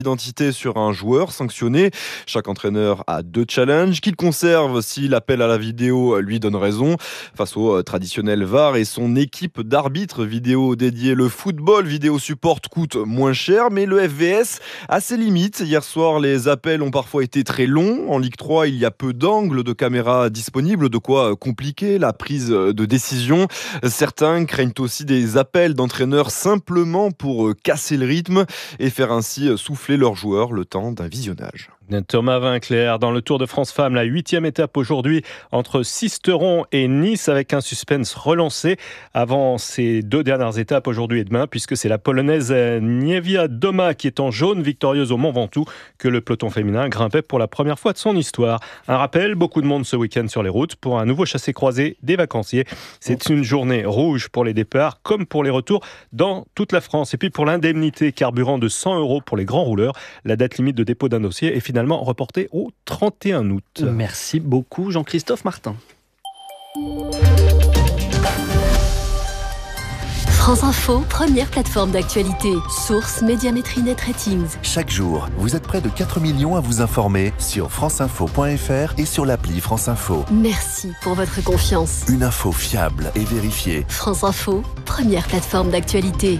Identité sur un joueur sanctionné. Chaque entraîneur a 2 challenges qu'il conserve si l'appel à la vidéo lui donne raison. Face au traditionnel VAR et son équipe d'arbitres vidéo dédiée, le football vidéo support coûte moins cher, mais le FVS a ses limites. Hier soir, les appels ont parfois été très longs. En Ligue 3, il y a peu d'angles de caméra disponibles, de quoi compliquer la prise de décision. Certains craignent aussi des appels d'entraîneurs simplement pour casser le rythme et faire ainsi souffler leurs joueurs le temps d'un visionnage. Thomas Vinclair, dans le Tour de France Femmes, la 8e étape aujourd'hui entre Sisteron et Nice avec un suspense relancé avant ces 2 dernières étapes aujourd'hui et demain, puisque c'est la Polonaise Niewia Doma qui est en jaune, victorieuse au Mont Ventoux, que le peloton féminin grimpait pour la première fois de son histoire. Un rappel, beaucoup de monde ce week-end sur les routes pour un nouveau chassé-croisé des vacanciers. C'est une journée rouge pour les départs comme pour les retours dans toute la France. Et puis pour l'indemnité carburant de 100 € pour les grands rouleurs, la date limite de dépôt d'un dossier est finalement reporté au 31 août. Merci beaucoup Jean-Christophe Martin. France Info, première plateforme d'actualité. Source Médiamétrie Net Ratings. Chaque jour, vous êtes près de 4 millions à vous informer sur franceinfo.fr et sur l'appli France Info. Merci pour votre confiance. Une info fiable et vérifiée. France Info, première plateforme d'actualité.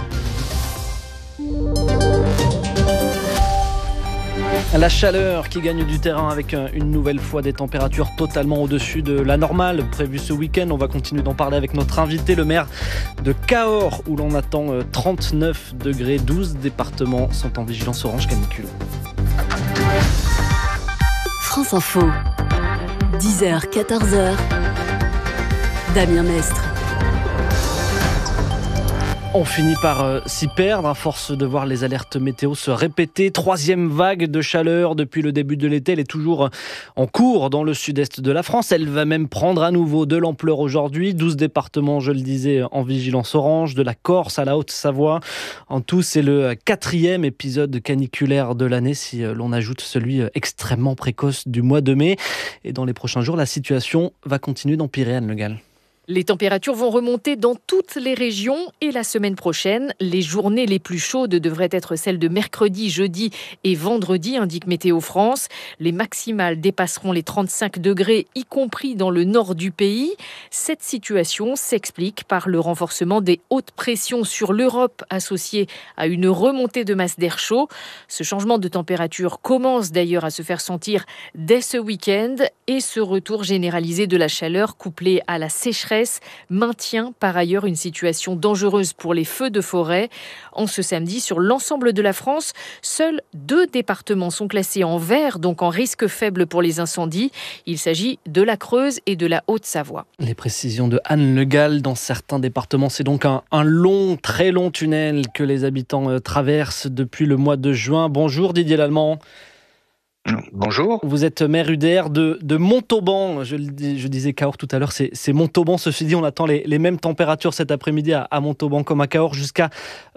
La chaleur qui gagne du terrain avec une nouvelle fois des températures totalement au-dessus de la normale prévue ce week-end. On va continuer d'en parler avec notre invité, le maire de Cahors, où l'on attend 39 degrés. 12 départements sont en vigilance orange canicule. France Info, 10h, 14h, Damien Mestre. On finit par s'y perdre à force de voir les alertes météo se répéter. 3e vague de chaleur depuis le début de l'été. Elle est toujours en cours dans le sud-est de la France. Elle va même prendre à nouveau de l'ampleur aujourd'hui. 12 départements, je le disais, en vigilance orange, de la Corse à la Haute-Savoie. En tout, c'est le 4e épisode caniculaire de l'année, si l'on ajoute celui extrêmement précoce du mois de mai. Et dans les prochains jours, la situation va continuer d'empirer, Anne Le Gall. Les températures vont remonter dans toutes les régions et la semaine prochaine, les journées les plus chaudes devraient être celles de mercredi, jeudi et vendredi, indique Météo France. Les maximales dépasseront les 35 degrés, y compris dans le nord du pays. Cette situation s'explique par le renforcement des hautes pressions sur l'Europe associées à une remontée de masse d'air chaud. Ce changement de température commence d'ailleurs à se faire sentir dès ce week-end et ce retour généralisé de la chaleur couplé à la sécheresse maintient par ailleurs une situation dangereuse pour les feux de forêt. En ce samedi, sur l'ensemble de la France, seuls 2 départements sont classés en vert, donc en risque faible pour les incendies. Il s'agit de la Creuse et de la Haute-Savoie. Les précisions de Anne Le Gall. Dans certains départements, c'est donc un long, très long tunnel que les habitants traversent depuis le mois de juin. Bonjour Didier Lallemand. Bonjour. Vous êtes maire UDR de Montauban. Je disais Cahors tout à l'heure, c'est Montauban. Ceci dit, on attend les mêmes températures cet après-midi à Montauban comme à Cahors, jusqu'à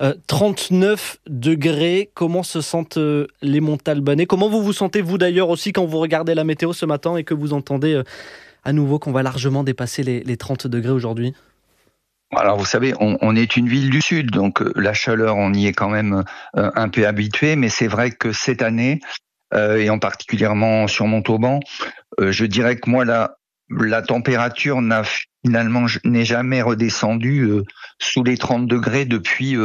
39 degrés. Comment se sentent les Montalbanais? Comment vous vous sentez, vous d'ailleurs, aussi, quand vous regardez la météo ce matin et que vous entendez à nouveau qu'on va largement dépasser les 30 degrés aujourd'hui? Alors vous savez, on est une ville du Sud, donc la chaleur, on y est quand même un peu habitué, mais c'est vrai que cette année, et en particulièrement sur Montauban, je dirais que moi, la température n'est jamais redescendue sous les 30 degrés depuis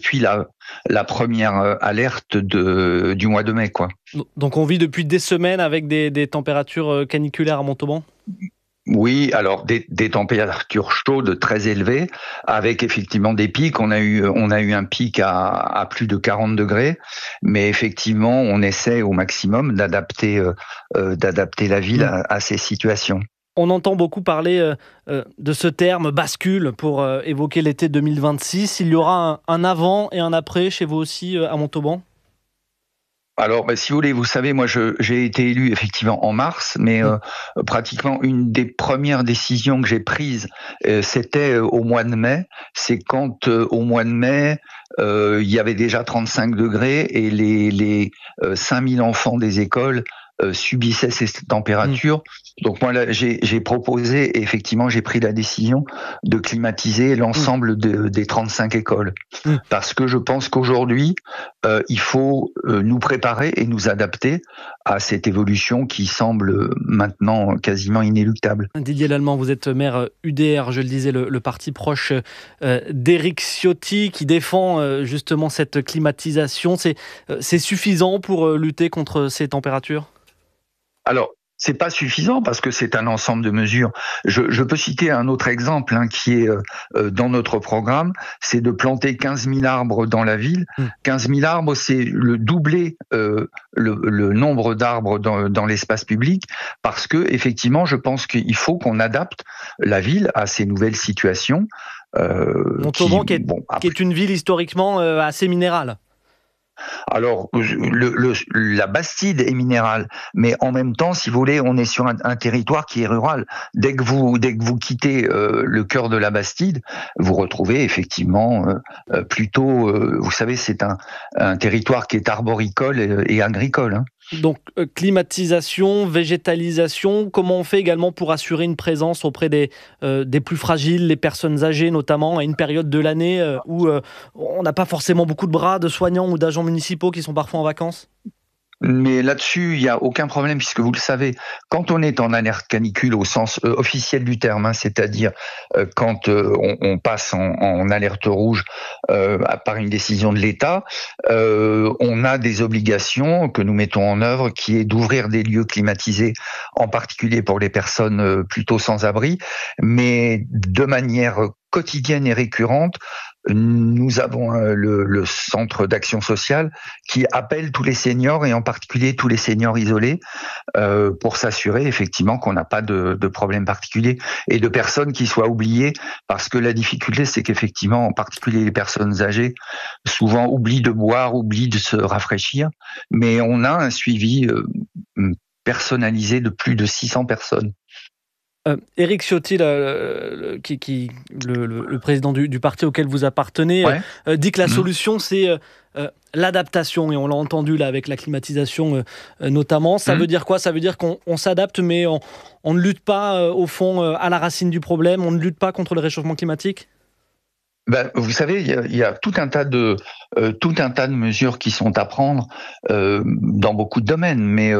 la première alerte du mois de mai, quoi. Donc on vit depuis des semaines avec des températures caniculaires à Montauban ? Oui, alors des températures chaudes très élevées, avec effectivement des pics. On a eu un pic à plus de 40 degrés, mais effectivement, on essaie au maximum d'adapter la ville à ces situations. On entend beaucoup parler de ce terme bascule pour évoquer l'été 2026. Il y aura un avant et un après chez vous aussi à Montauban ? Alors, si vous voulez, vous savez, moi, j'ai été élu effectivement en mars, mais pratiquement une des premières décisions que j'ai prises, c'était au mois de mai. C'est quand, au mois de mai, il y avait déjà 35 degrés et les 5000 enfants des écoles subissaient ces températures. Donc moi, là, j'ai proposé, et effectivement, j'ai pris la décision de climatiser l'ensemble des 35 écoles. Parce que je pense qu'aujourd'hui, il faut nous préparer et nous adapter à cette évolution qui semble maintenant quasiment inéluctable. Didier Lallemand, vous êtes maire UDR, je le disais, le parti proche d'Éric Ciotti, qui défend justement cette climatisation. C'est suffisant pour lutter contre ces températures ? Alors, c'est pas suffisant parce que c'est un ensemble de mesures. Je peux citer un autre exemple qui est dans notre programme, c'est de planter 15 000 arbres dans la ville. 15 000 arbres, c'est le doubler le nombre d'arbres dans l'espace public, parce que effectivement, je pense qu'il faut qu'on adapte la ville à ces nouvelles situations. Montauban, qui est une ville historiquement assez minérale. Alors, la Bastide est minérale, mais en même temps, si vous voulez, on est sur un territoire qui est rural. Dès que vous quittez le cœur de la Bastide, vous retrouvez effectivement plutôt, vous savez, c'est un territoire qui est arboricole et agricole. Hein. Donc, climatisation, végétalisation, comment on fait également pour assurer une présence auprès des plus fragiles, les personnes âgées notamment, à une période de l'année où on n'a pas forcément beaucoup de bras de soignants ou d'agents municipaux qui sont parfois en vacances ? Mais là-dessus, il n'y a aucun problème, puisque vous le savez, quand on est en alerte canicule au sens officiel du terme, c'est-à-dire quand on passe en alerte rouge par une décision de l'État, on a des obligations que nous mettons en œuvre, qui est d'ouvrir des lieux climatisés, en particulier pour les personnes plutôt sans abri, mais de manière quotidienne et récurrente. Nous avons le centre d'action sociale qui appelle tous les seniors, et en particulier tous les seniors isolés, pour s'assurer effectivement qu'on n'a pas de problème particulier et de personnes qui soient oubliées, parce que la difficulté, c'est qu'effectivement, en particulier les personnes âgées, souvent oublient de boire, oublient de se rafraîchir, mais on a un suivi personnalisé de plus de 600 personnes. Éric Ciotti, le président du parti auquel vous appartenez, dit que la solution, c'est l'adaptation. Et on l'a entendu là avec la climatisation notamment. Ça veut dire quoi ? Ça veut dire qu'on s'adapte, mais on ne lutte pas au fond à la racine du problème. On ne lutte pas contre le réchauffement climatique ? Vous savez, il y a tout un tas de mesures qui sont à prendre dans beaucoup de domaines, mais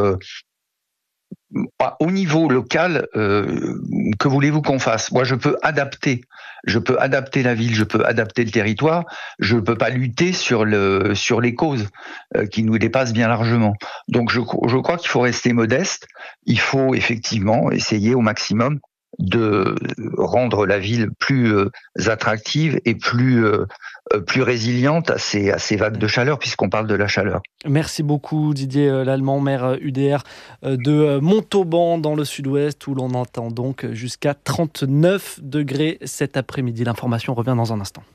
au niveau local, que voulez-vous qu'on fasse ? Moi, je peux adapter la ville, je peux adapter le territoire, je ne peux pas lutter sur les causes qui nous dépassent bien largement. Donc, je crois qu'il faut rester modeste, il faut effectivement essayer au maximum de rendre la ville plus attractive et plus résiliente à ces vagues de chaleur, puisqu'on parle de la chaleur. Merci beaucoup Didier Lallemand, maire UDR de Montauban dans le sud-ouest, où l'on entend donc jusqu'à 39 degrés cet après-midi. L'information revient dans un instant.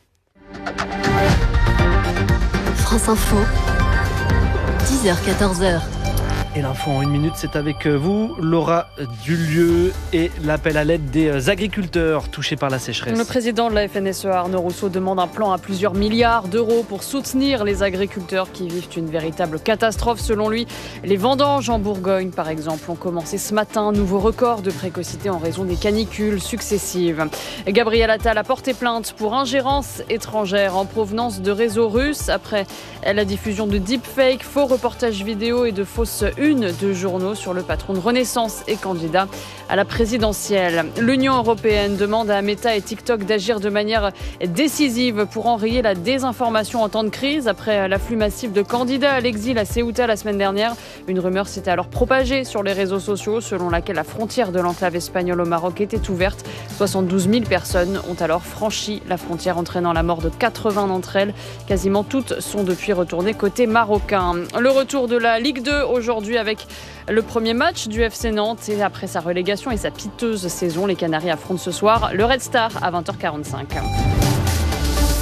France Info, 10h-14h. Et l'info en 1 minute, c'est avec vous, Laura Dulieu, et l'appel à l'aide des agriculteurs touchés par la sécheresse. Le président de la FNSEA, Arnaud Rousseau, demande un plan à plusieurs milliards d'euros pour soutenir les agriculteurs qui vivent une véritable catastrophe. Selon lui, les vendanges en Bourgogne, par exemple, ont commencé ce matin. Nouveau record de précocité en raison des canicules successives. Gabriel Attal a porté plainte pour ingérence étrangère en provenance de réseaux russes après la diffusion de deepfakes, faux reportages vidéo et de fausses une de journaux sur le patron de Renaissance et candidat à la présidentielle. L'Union européenne demande à Meta et TikTok d'agir de manière décisive pour enrayer la désinformation en temps de crise. Après l'afflux massif de candidats à l'exil à Ceuta la semaine dernière, une rumeur s'était alors propagée sur les réseaux sociaux selon laquelle la frontière de l'enclave espagnole au Maroc était ouverte. 72 000 personnes ont alors franchi la frontière, entraînant la mort de 80 d'entre elles. Quasiment toutes sont depuis retournées côté marocain. Le retour de la Ligue 2 aujourd'hui avec le premier match du FC Nantes, et après sa relégation et sa piteuse saison, les Canaries affrontent ce soir le Red Star à 20h45.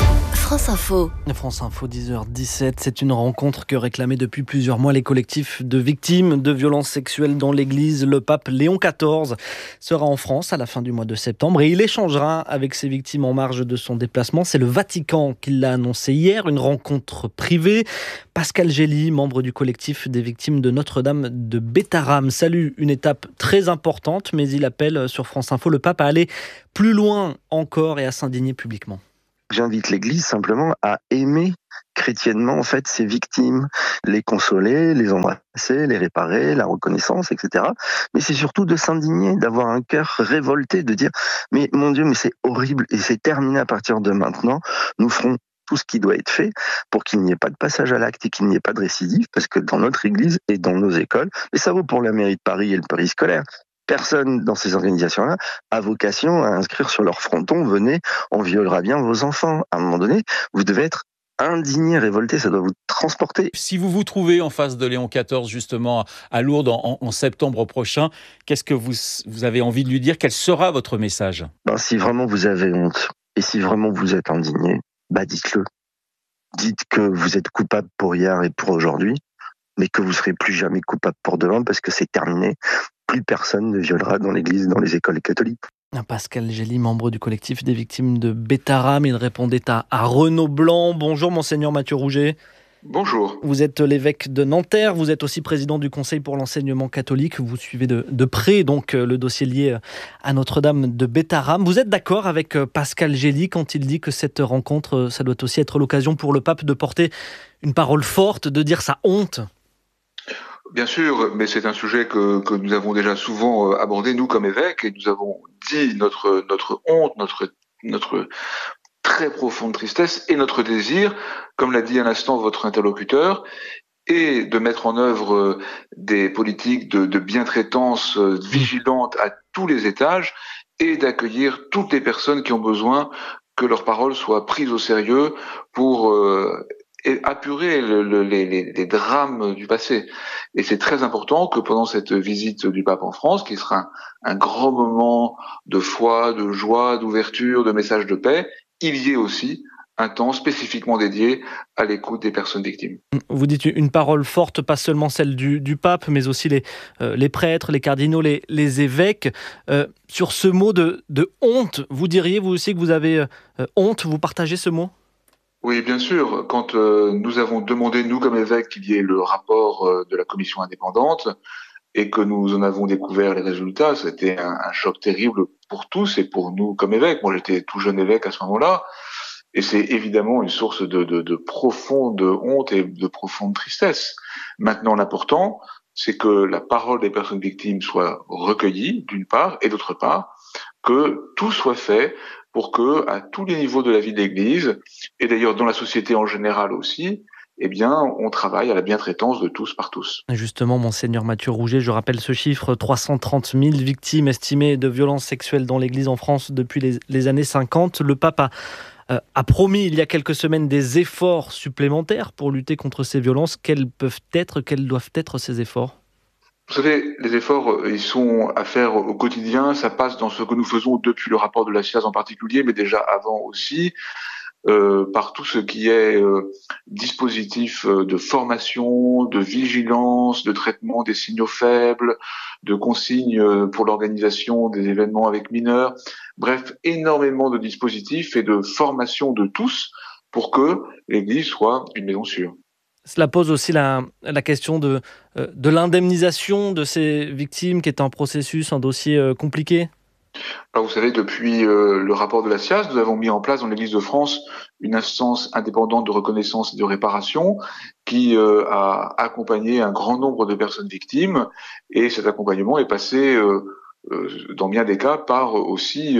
France Info. France Info, 10h17, c'est une rencontre que réclamaient depuis plusieurs mois les collectifs de victimes de violences sexuelles dans l'Église. Le pape Léon XIV sera en France à la fin du mois de septembre et il échangera avec ses victimes en marge de son déplacement. C'est le Vatican qui l'a annoncé hier, une rencontre privée. Pascal Gély, membre du collectif des victimes de Notre-Dame de Bétharram, salue une étape très importante, mais il appelle sur France Info le pape à aller plus loin encore et à s'indigner publiquement. J'invite l'Église simplement à aimer chrétiennement en fait ces victimes, les consoler, les embrasser, les réparer, la reconnaissance, etc. Mais c'est surtout de s'indigner, d'avoir un cœur révolté, de dire mais mon Dieu, mais c'est horrible et c'est terminé à partir de maintenant. Nous ferons tout ce qui doit être fait pour qu'il n'y ait pas de passage à l'acte et qu'il n'y ait pas de récidive, parce que dans notre Église et dans nos écoles, et ça vaut pour la mairie de Paris et le périscolaire, personne dans ces organisations-là a vocation à inscrire sur leur fronton « Venez, on violera bien vos enfants ». À un moment donné, vous devez être indigné, révolté, ça doit vous transporter. Si vous vous trouvez en face de Léon XIV, justement, à Lourdes en septembre prochain, qu'est-ce que vous avez envie de lui dire ? Quel sera votre message ? Si vraiment vous avez honte et si vraiment vous êtes indigné, dites-le. Dites que vous êtes coupable pour hier et pour aujourd'hui, mais que vous ne serez plus jamais coupable pour demain parce que c'est terminé. Plus personne ne violera dans l'Église, dans les écoles catholiques. Pascal Gély, membre du collectif des victimes de Bétharram, il répondait à Renaud Blanc. Bonjour Monseigneur Mathieu Rouget. Bonjour. Vous êtes l'évêque de Nanterre, vous êtes aussi président du Conseil pour l'enseignement catholique. Vous suivez de près donc le dossier lié à Notre-Dame de Bétharram. Vous êtes d'accord avec Pascal Gély quand il dit que cette rencontre, ça doit aussi être l'occasion pour le pape de porter une parole forte, de dire sa honte ? Bien sûr, mais c'est un sujet que nous avons déjà souvent abordé, nous, comme évêques, et nous avons dit notre honte, notre très profonde tristesse et notre désir, comme l'a dit à l'instant votre interlocuteur, et de mettre en œuvre des politiques de bientraitance vigilantes à tous les étages et d'accueillir toutes les personnes qui ont besoin que leurs paroles soient prises au sérieux pour et apurer les drames du passé. Et c'est très important que pendant cette visite du pape en France, qui sera un grand moment de foi, de joie, d'ouverture, de message de paix, il y ait aussi un temps spécifiquement dédié à l'écoute des personnes victimes. Vous dites une parole forte, pas seulement celle du pape, mais aussi les prêtres, les cardinaux, les évêques. Sur ce mot de honte, vous diriez vous aussi que vous avez honte, vous partagez ce mot ? Oui, bien sûr. Quand nous avons demandé, nous comme évêques, qu'il y ait le rapport de la commission indépendante et que nous en avons découvert les résultats, c'était un choc terrible pour tous et pour nous comme évêques. Moi, j'étais tout jeune évêque à ce moment-là et c'est évidemment une source de profonde honte et de profonde tristesse. Maintenant, l'important, c'est que la parole des personnes victimes soit recueillie, d'une part, et d'autre part, que tout soit fait pour que, à tous les niveaux de la vie de l'Église, et d'ailleurs dans la société en général aussi, on travaille à la bientraitance de tous par tous. Justement, Monseigneur Mathieu Rouget, je rappelle ce chiffre, 330 000 victimes estimées de violences sexuelles dans l'Église en France depuis les années 50. Le pape a promis il y a quelques semaines des efforts supplémentaires pour lutter contre ces violences. Quels doivent être ces efforts ? Vous savez, les efforts, ils sont à faire au quotidien. Ça passe dans ce que nous faisons depuis le rapport de la SIAZ en particulier, mais déjà avant aussi, par tout ce qui est dispositif de formation, de vigilance, de traitement des signaux faibles, de consignes pour l'organisation des événements avec mineurs. Bref, énormément de dispositifs et de formation de tous pour que l'Église soit une maison sûre. Cela pose aussi la question de l'indemnisation de ces victimes, qui est un processus, un dossier compliqué. Alors vous savez, depuis le rapport de la SIAZ, nous avons mis en place dans l'Église de France une instance indépendante de reconnaissance et de réparation qui a accompagné un grand nombre de personnes victimes, et cet accompagnement est passé dans bien des cas par aussi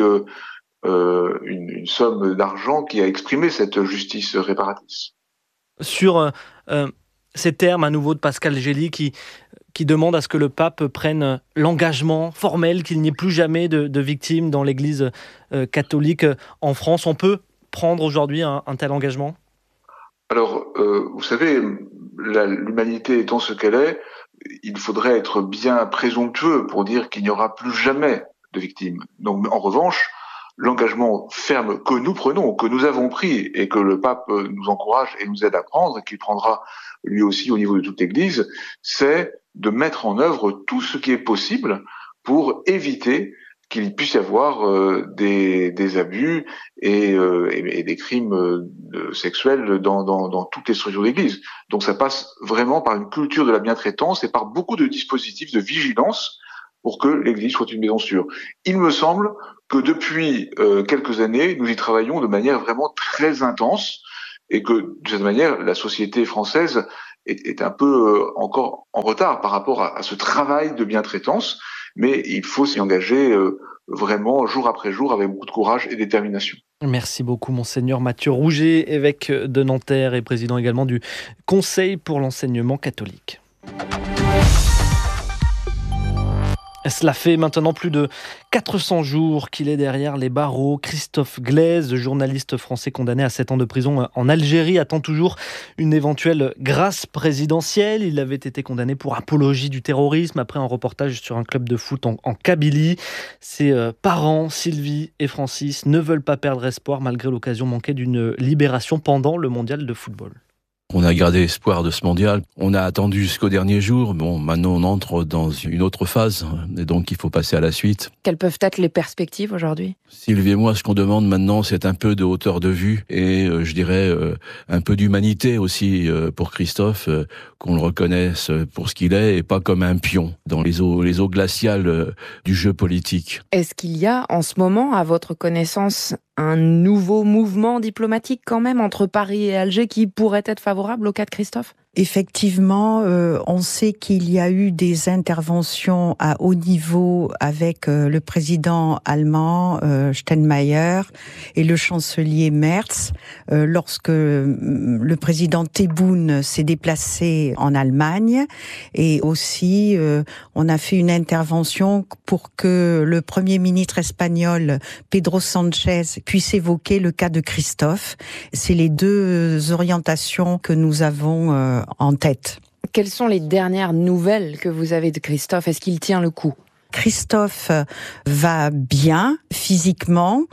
une somme d'argent qui a exprimé cette justice réparatrice. Sur ces termes à nouveau de Pascal Gély qui demande à ce que le pape prenne l'engagement formel qu'il n'y ait plus jamais de victimes dans l'Église catholique en France. On peut prendre aujourd'hui un tel engagement ? Alors, vous savez, l'humanité étant ce qu'elle est, il faudrait être bien présomptueux pour dire qu'il n'y aura plus jamais de victimes. Donc, en revanche, l'engagement ferme que nous prenons, que nous avons pris et que le pape nous encourage et nous aide à prendre, et qu'il prendra lui aussi au niveau de toute l'Église, c'est de mettre en œuvre tout ce qui est possible pour éviter qu'il puisse y avoir des abus et des crimes sexuels dans toutes les structures d'Église. Donc ça passe vraiment par une culture de la bientraitance et par beaucoup de dispositifs de vigilance pour que l'Église soit une maison sûre. Il me semble que depuis quelques années, nous y travaillons de manière vraiment très intense et que de cette manière, la société française est un peu encore en retard par rapport à ce travail de bientraitance, mais il faut s'y engager vraiment jour après jour avec beaucoup de courage et détermination. Merci beaucoup, Monseigneur Mathieu Rouget, évêque de Nanterre et président également du Conseil pour l'enseignement catholique. Cela fait maintenant plus de 400 jours qu'il est derrière les barreaux. Christophe Glaise, journaliste français condamné à 7 ans de prison en Algérie, attend toujours une éventuelle grâce présidentielle. Il avait été condamné pour apologie du terrorisme après un reportage sur un club de foot en Kabylie. Ses parents, Sylvie et Francis, ne veulent pas perdre espoir malgré l'occasion manquée d'une libération pendant le mondial de football. On a gardé espoir de ce mondial. On a attendu jusqu'au dernier jour. Bon, maintenant on entre dans une autre phase et donc il faut passer à la suite. Quelles peuvent être les perspectives aujourd'hui ? Sylvie et moi, ce qu'on demande maintenant, c'est un peu de hauteur de vue et je dirais un peu d'humanité aussi pour Christophe, qu'on le reconnaisse pour ce qu'il est et pas comme un pion dans les eaux glaciales du jeu politique. Est-ce qu'il y a en ce moment, à votre connaissance, un nouveau mouvement diplomatique quand même entre Paris et Alger qui pourrait être favorable au cas de Christophe ? Effectivement, on sait qu'il y a eu des interventions à haut niveau avec le président allemand Steinmeier et le chancelier Merz lorsque le président Tebboune s'est déplacé en Allemagne, et aussi on a fait une intervention pour que le premier ministre espagnol Pedro Sánchez puisse évoquer le cas de Christophe. C'est les deux orientations que nous avons en tête. Quelles sont les dernières nouvelles que vous avez de Christophe ? Est-ce qu'il tient le coup ? Christophe va bien physiquement,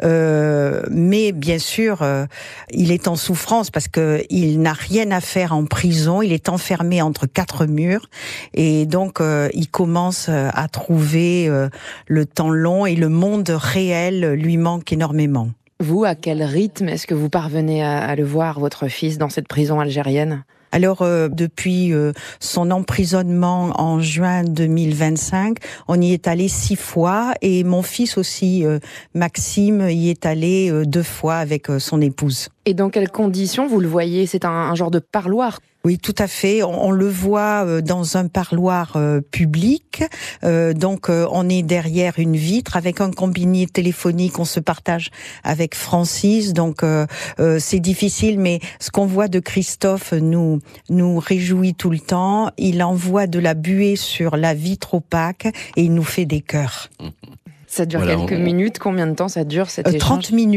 mais bien sûr, il est en souffrance parce que il n'a rien à faire en prison. Il est enfermé entre 4 murs et donc il commence à trouver le temps long et le monde réel lui manque énormément. Vous, à quel rythme est-ce que vous parvenez à le voir, votre fils, dans cette prison algérienne ? Alors, depuis son emprisonnement en juin 2025, on y est allé 6 fois et mon fils aussi, Maxime, y est allé 2 fois avec son épouse. Et dans quelles conditions vous le voyez ? C'est un genre de parloir ? Oui, tout à fait. On le voit dans un parloir public. Donc, on est derrière une vitre avec un combiné téléphonique. On se partage avec Francis. Donc, c'est difficile. Mais ce qu'on voit de Christophe nous réjouit tout le temps. Il envoie de la buée sur la vitre opaque et il nous fait des cœurs. Ça dure quelques minutes. Combien de temps ça dure cet échange ?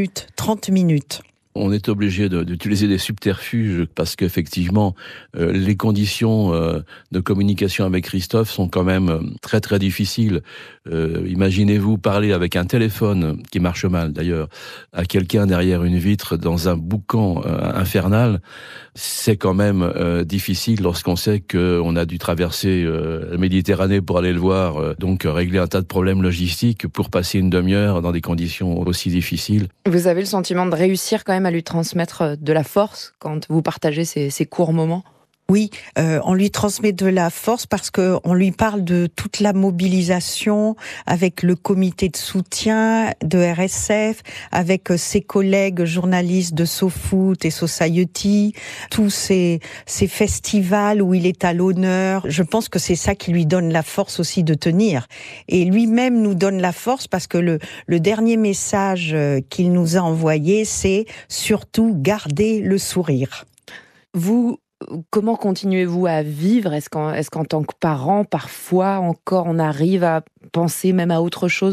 30 minutes. On est obligé d'utiliser des subterfuges parce qu'effectivement, les conditions de communication avec Christophe sont quand même très très difficiles. Imaginez-vous parler avec un téléphone qui marche mal d'ailleurs à quelqu'un derrière une vitre dans un boucan infernal. C'est quand même difficile lorsqu'on sait qu'on a dû traverser la Méditerranée pour aller le voir, donc régler un tas de problèmes logistiques pour passer une demi-heure dans des conditions aussi difficiles. Vous avez le sentiment de réussir quand même à lui transmettre de la force quand vous partagez ces courts moments ? Oui, on lui transmet de la force parce que on lui parle de toute la mobilisation avec le comité de soutien de RSF, avec ses collègues journalistes de SoFoot et Society, tous ces festivals où il est à l'honneur. Je pense que c'est ça qui lui donne la force aussi de tenir. Et lui-même nous donne la force parce que le dernier message qu'il nous a envoyé, c'est surtout garder le sourire. Vous, comment continuez-vous à vivre ? Est-ce qu'en tant que parent, parfois encore, on arrive à penser même à autre chose ?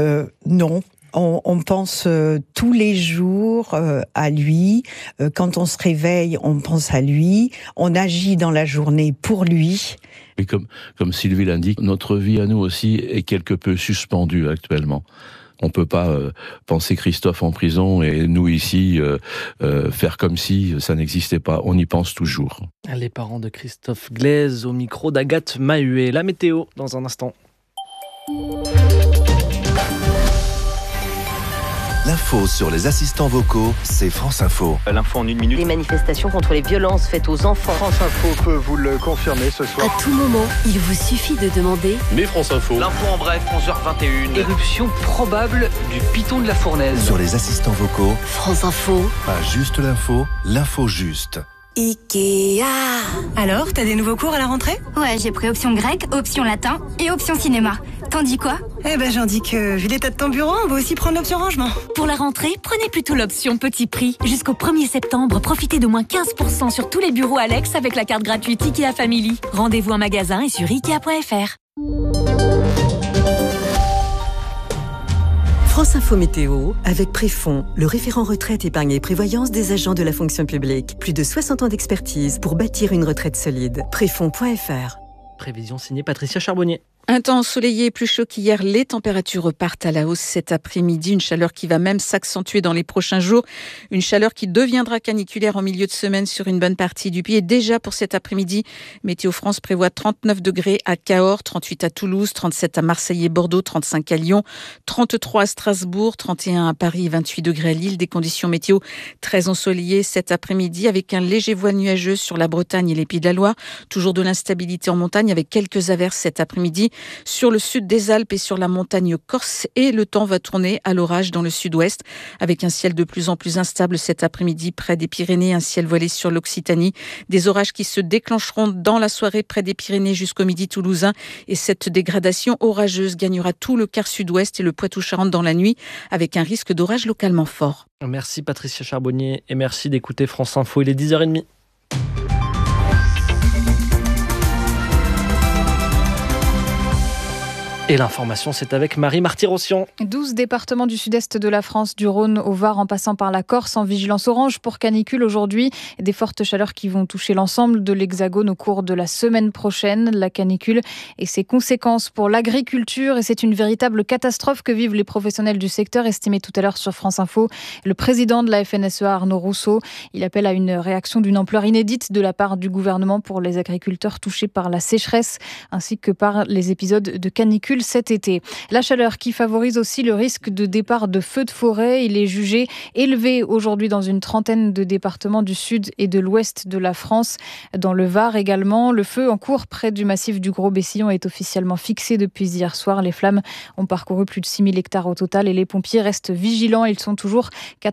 Non. On pense tous les jours à lui. Quand on se réveille, on pense à lui. On agit dans la journée pour lui. Et comme Sylvie l'indique, notre vie à nous aussi est quelque peu suspendue actuellement. On peut pas penser Christophe en prison et nous ici faire comme si ça n'existait pas. On y pense toujours. Les parents de Christophe Glaise au micro d'Agathe Mahuet. La météo dans un instant. L'info sur les assistants vocaux, c'est France Info. L'info en 1 minute. Les manifestations contre les violences faites aux enfants. France Info peut vous le confirmer ce soir. À tout moment, il vous suffit de demander. Mais France Info. L'info en bref, 11h21. Éruption probable du piton de la Fournaise. Sur les assistants vocaux, France Info. Pas juste l'info, l'info juste. Ikea. Alors, t'as des nouveaux cours à la rentrée ? Ouais, j'ai pris option grec, option latin et option cinéma. T'en dis quoi ? Eh ben, j'en dis que, vu l'état de ton bureau, on va aussi prendre l'option rangement. Pour la rentrée, prenez plutôt l'option petit prix. Jusqu'au 1er septembre, profitez de moins 15% sur tous les bureaux Alex avec la carte gratuite Ikea Family. Rendez-vous en magasin et sur Ikea.fr. France Info Météo, avec Préfond, le référent retraite, épargne et prévoyance des agents de la fonction publique. Plus de 60 ans d'expertise pour bâtir une retraite solide. Préfond.fr. Prévision signée Patricia Charbonnier. Un temps ensoleillé et plus chaud qu'hier, les températures repartent à la hausse cet après-midi. Une chaleur qui va même s'accentuer dans les prochains jours. Une chaleur qui deviendra caniculaire en milieu de semaine sur une bonne partie du pays. Et déjà pour cet après-midi, Météo France prévoit 39 degrés à Cahors, 38 à Toulouse, 37 à Marseille et Bordeaux, 35 à Lyon, 33 à Strasbourg, 31 à Paris et 28 degrés à Lille. Des conditions météo très ensoleillées cet après-midi avec un léger voile nuageux sur la Bretagne et les Pays de la Loire. Toujours de l'instabilité en montagne avec quelques averses cet après-midi. Sur le sud des Alpes et sur la montagne corse, et le temps va tourner à l'orage dans le sud-ouest avec un ciel de plus en plus instable cet après-midi près des Pyrénées, un ciel voilé sur l'Occitanie, des orages qui se déclencheront dans la soirée près des Pyrénées jusqu'au midi toulousain, et cette dégradation orageuse gagnera tout le quart sud-ouest et le Poitou-Charentes dans la nuit avec un risque d'orage localement fort. Merci Patricia Charbonnier et merci d'écouter France Info, il est 10h30. Et l'information, c'est avec Marie Marty-Rossian. 12 départements du sud-est de la France, du Rhône au Var en passant par la Corse, en vigilance orange pour canicule aujourd'hui. Des fortes chaleurs qui vont toucher l'ensemble de l'Hexagone au cours de la semaine prochaine. La canicule et ses conséquences pour l'agriculture. Et c'est une véritable catastrophe que vivent les professionnels du secteur, estimé tout à l'heure sur France Info. Le président de la FNSEA, Arnaud Rousseau, il appelle à une réaction d'une ampleur inédite de la part du gouvernement pour les agriculteurs touchés par la sécheresse ainsi que par les épisodes de canicule cet été. La chaleur qui favorise aussi le risque de départ de feux de forêt. Il est jugé élevé aujourd'hui dans une trentaine de départements du sud et de l'ouest de la France. Dans le Var également, le feu en cours près du massif du Gros-Bessillon est officiellement fixé depuis hier soir. Les flammes ont parcouru plus de 6000 hectares au total et les pompiers restent vigilants. Ils sont toujours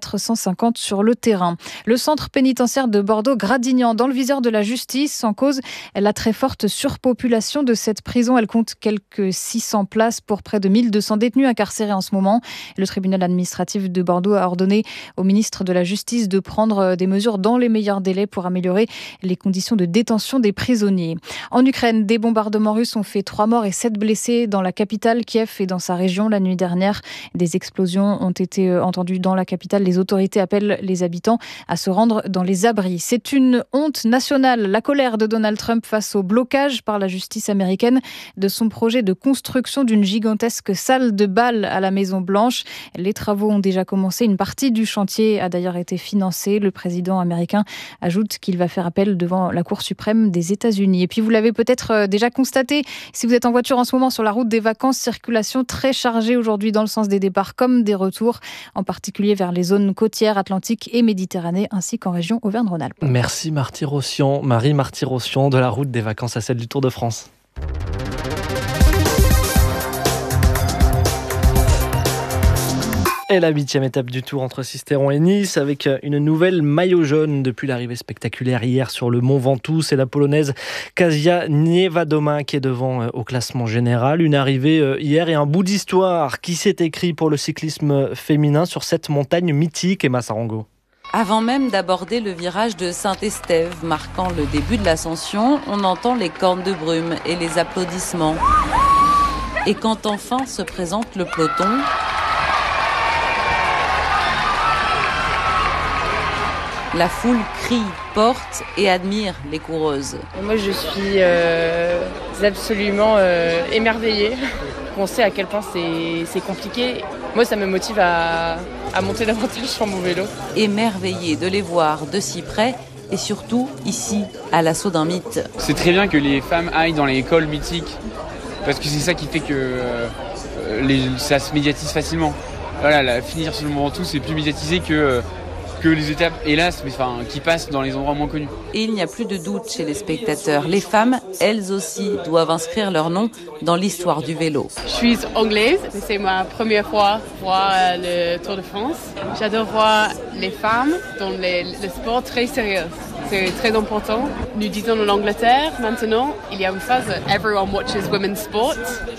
450 sur le terrain. Le centre pénitentiaire de Bordeaux-Gradignan dans le viseur de la justice en cause la très forte surpopulation de cette prison. Elle compte quelques 600 places pour près de 1200 détenus incarcérés en ce moment. Le tribunal administratif de Bordeaux a ordonné au ministre de la Justice de prendre des mesures dans les meilleurs délais pour améliorer les conditions de détention des prisonniers. En Ukraine, des bombardements russes ont fait 3 morts et 7 blessés dans la capitale Kiev et dans sa région la nuit dernière. Des explosions ont été entendues dans la capitale. Les autorités appellent les habitants à se rendre dans les abris. C'est une honte nationale. La colère de Donald Trump face au blocage par la justice américaine de son projet de construction d'une gigantesque salle de bal à la Maison-Blanche. Les travaux ont déjà commencé. Une partie du chantier a d'ailleurs été financée. Le président américain ajoute qu'il va faire appel devant la Cour suprême des États-Unis. Et puis vous l'avez peut-être déjà constaté, si vous êtes en voiture en ce moment sur la route des vacances, circulation très chargée aujourd'hui dans le sens des départs comme des retours, en particulier vers les zones côtières, Atlantique et Méditerranée, ainsi qu'en région Auvergne-Rhône-Alpes. Merci Marty-Rossian, Marie Marty-Rossian, de la route des vacances à celle du Tour de France. Et la 8e étape du Tour entre Sisteron et Nice avec une nouvelle maillot jaune depuis l'arrivée spectaculaire hier sur le Mont Ventoux. C'est la Polonaise Kasia Niewiadoma qui est devant au classement général. Une arrivée hier et un bout d'histoire qui s'est écrit pour le cyclisme féminin sur cette montagne mythique. Emma Sarango. Avant même d'aborder le virage de Saint-Estève, marquant le début de l'ascension, on entend les cornes de brume et les applaudissements. Et quand enfin se présente le peloton, la foule crie, porte et admire les coureuses. Moi, je suis absolument émerveillée. on sait à quel point c'est compliqué. Moi, ça me motive à monter davantage sur mon vélo. Émerveillé de les voir de si près et surtout ici, à l'assaut d'un mythe. C'est très bien que les femmes aillent dans les écoles mythiques parce que c'est ça qui fait que ça se médiatise facilement. Voilà, finir sur le Mont Ventoux, c'est plus médiatisé que les étapes, hélas, qui passent dans les endroits moins connus. Et il n'y a plus de doute chez les spectateurs. Les femmes, elles aussi, doivent inscrire leur nom dans l'histoire du vélo. Je suis anglaise, c'est ma première fois voir le Tour de France. J'adore voir les femmes dans le sport très sérieux. C'est très important. Nous disons en Angleterre, maintenant, il y a une phrase « Everyone watches women's sport ».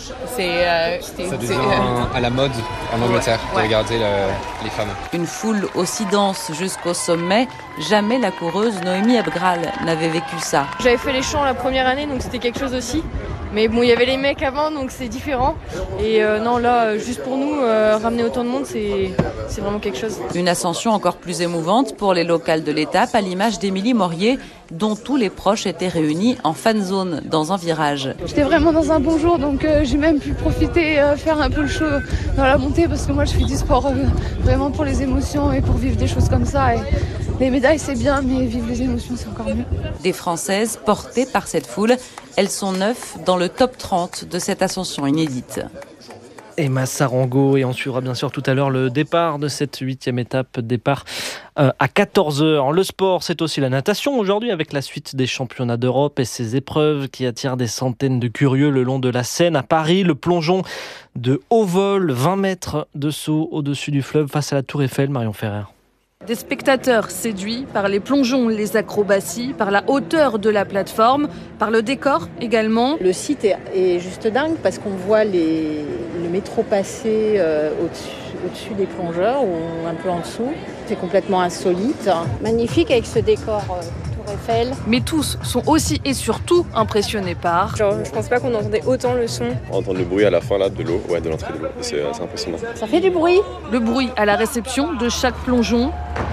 Ça devient à la mode en Angleterre de regarder les femmes. Une foule aussi dense jusqu'au sommet, jamais la coureuse Noémie Abgral n'avait vécu ça. J'avais fait les champs la première année, donc c'était quelque chose aussi. Mais bon, il y avait les mecs avant, donc c'est différent. Et non, là, juste pour nous, ramener autant de monde, c'est vraiment quelque chose. Une ascension encore plus émouvante pour les locales de l'étape, à l'image d'Émilie Morier, dont tous les proches étaient réunis en fan zone dans un virage. J'étais vraiment dans un bon jour, donc j'ai même pu profiter, faire un peu le show dans la montée, parce que moi je fais du sport vraiment pour les émotions et pour vivre des choses comme ça. Et les médailles c'est bien, mais vivre les émotions c'est encore mieux. Des Françaises portées par cette foule, elles sont 9 dans le top 30 de cette ascension inédite. Emma Sarango, et on suivra bien sûr tout à l'heure le départ de cette 8e étape, départ à 14h. Le sport, c'est aussi la natation aujourd'hui avec la suite des championnats d'Europe et ces épreuves qui attirent des centaines de curieux le long de la Seine. À Paris, le plongeon de haut vol, 20 mètres de saut au-dessus du fleuve face à la Tour Eiffel, Marion Ferrer. Des spectateurs séduits par les plongeons, les acrobaties, par la hauteur de la plateforme, par le décor également. Le site est juste dingue parce qu'on voit le métro passer au-dessus des plongeurs ou un peu en dessous. C'est complètement insolite. Magnifique avec ce décor Tour Eiffel. Mais tous sont aussi et surtout impressionnés par... Je pense pas qu'on entendait autant le son. On entend le bruit à la fin là, de l'eau, de l'entrée de l'eau. C'est assez impressionnant. Ça fait du bruit. Le bruit à la réception de chaque plongeon.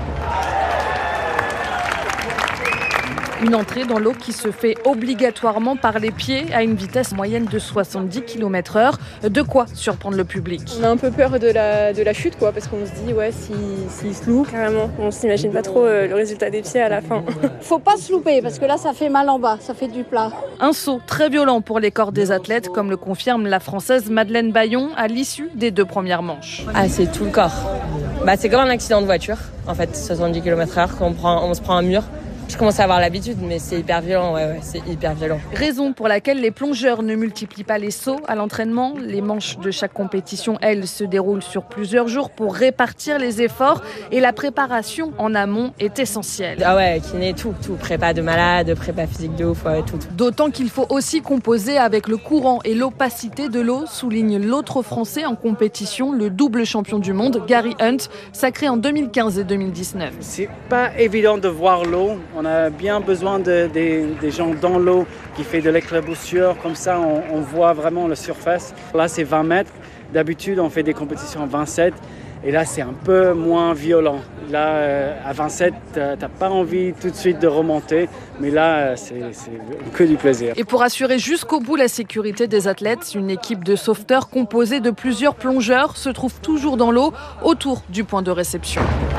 Une entrée dans l'eau qui se fait obligatoirement par les pieds à une vitesse moyenne de 70 km/h. De quoi surprendre le public. On a un peu peur de la chute, parce qu'on se dit, s'il se loupe, carrément, on s'imagine pas trop le résultat des pieds à la fin. Faut pas se louper, parce que là, ça fait mal en bas, ça fait du plat. Un saut très violent pour les corps des athlètes, comme le confirme la Française Madeleine Bayon à l'issue des 2 premières manches. Ah, c'est tout le corps. C'est comme un accident de voiture, en fait, 70 km/h, on se prend un mur. Je commence à avoir l'habitude, mais c'est hyper violent, c'est hyper violent. Raison pour laquelle les plongeurs ne multiplient pas les sauts à l'entraînement. Les manches de chaque compétition, elles, se déroulent sur plusieurs jours pour répartir les efforts et la préparation en amont est essentielle. Ah ouais, kiné, tout, prépa de malade, prépa physique de ouf, tout. D'autant qu'il faut aussi composer avec le courant et l'opacité de l'eau, souligne l'autre Français en compétition, le double champion du monde, Gary Hunt, sacré en 2015 et 2019. C'est pas évident de voir l'eau. On a bien besoin des gens dans l'eau qui fait de l'éclaboussure. Comme ça, on voit vraiment la surface. Là, c'est 20 mètres. D'habitude, on fait des compétitions à 27. Et là, c'est un peu moins violent. Là, à 27, t'as pas envie tout de suite de remonter. Mais là, c'est que du plaisir. Et pour assurer jusqu'au bout la sécurité des athlètes, une équipe de sauveteurs composée de plusieurs plongeurs se trouve toujours dans l'eau autour du point de réception.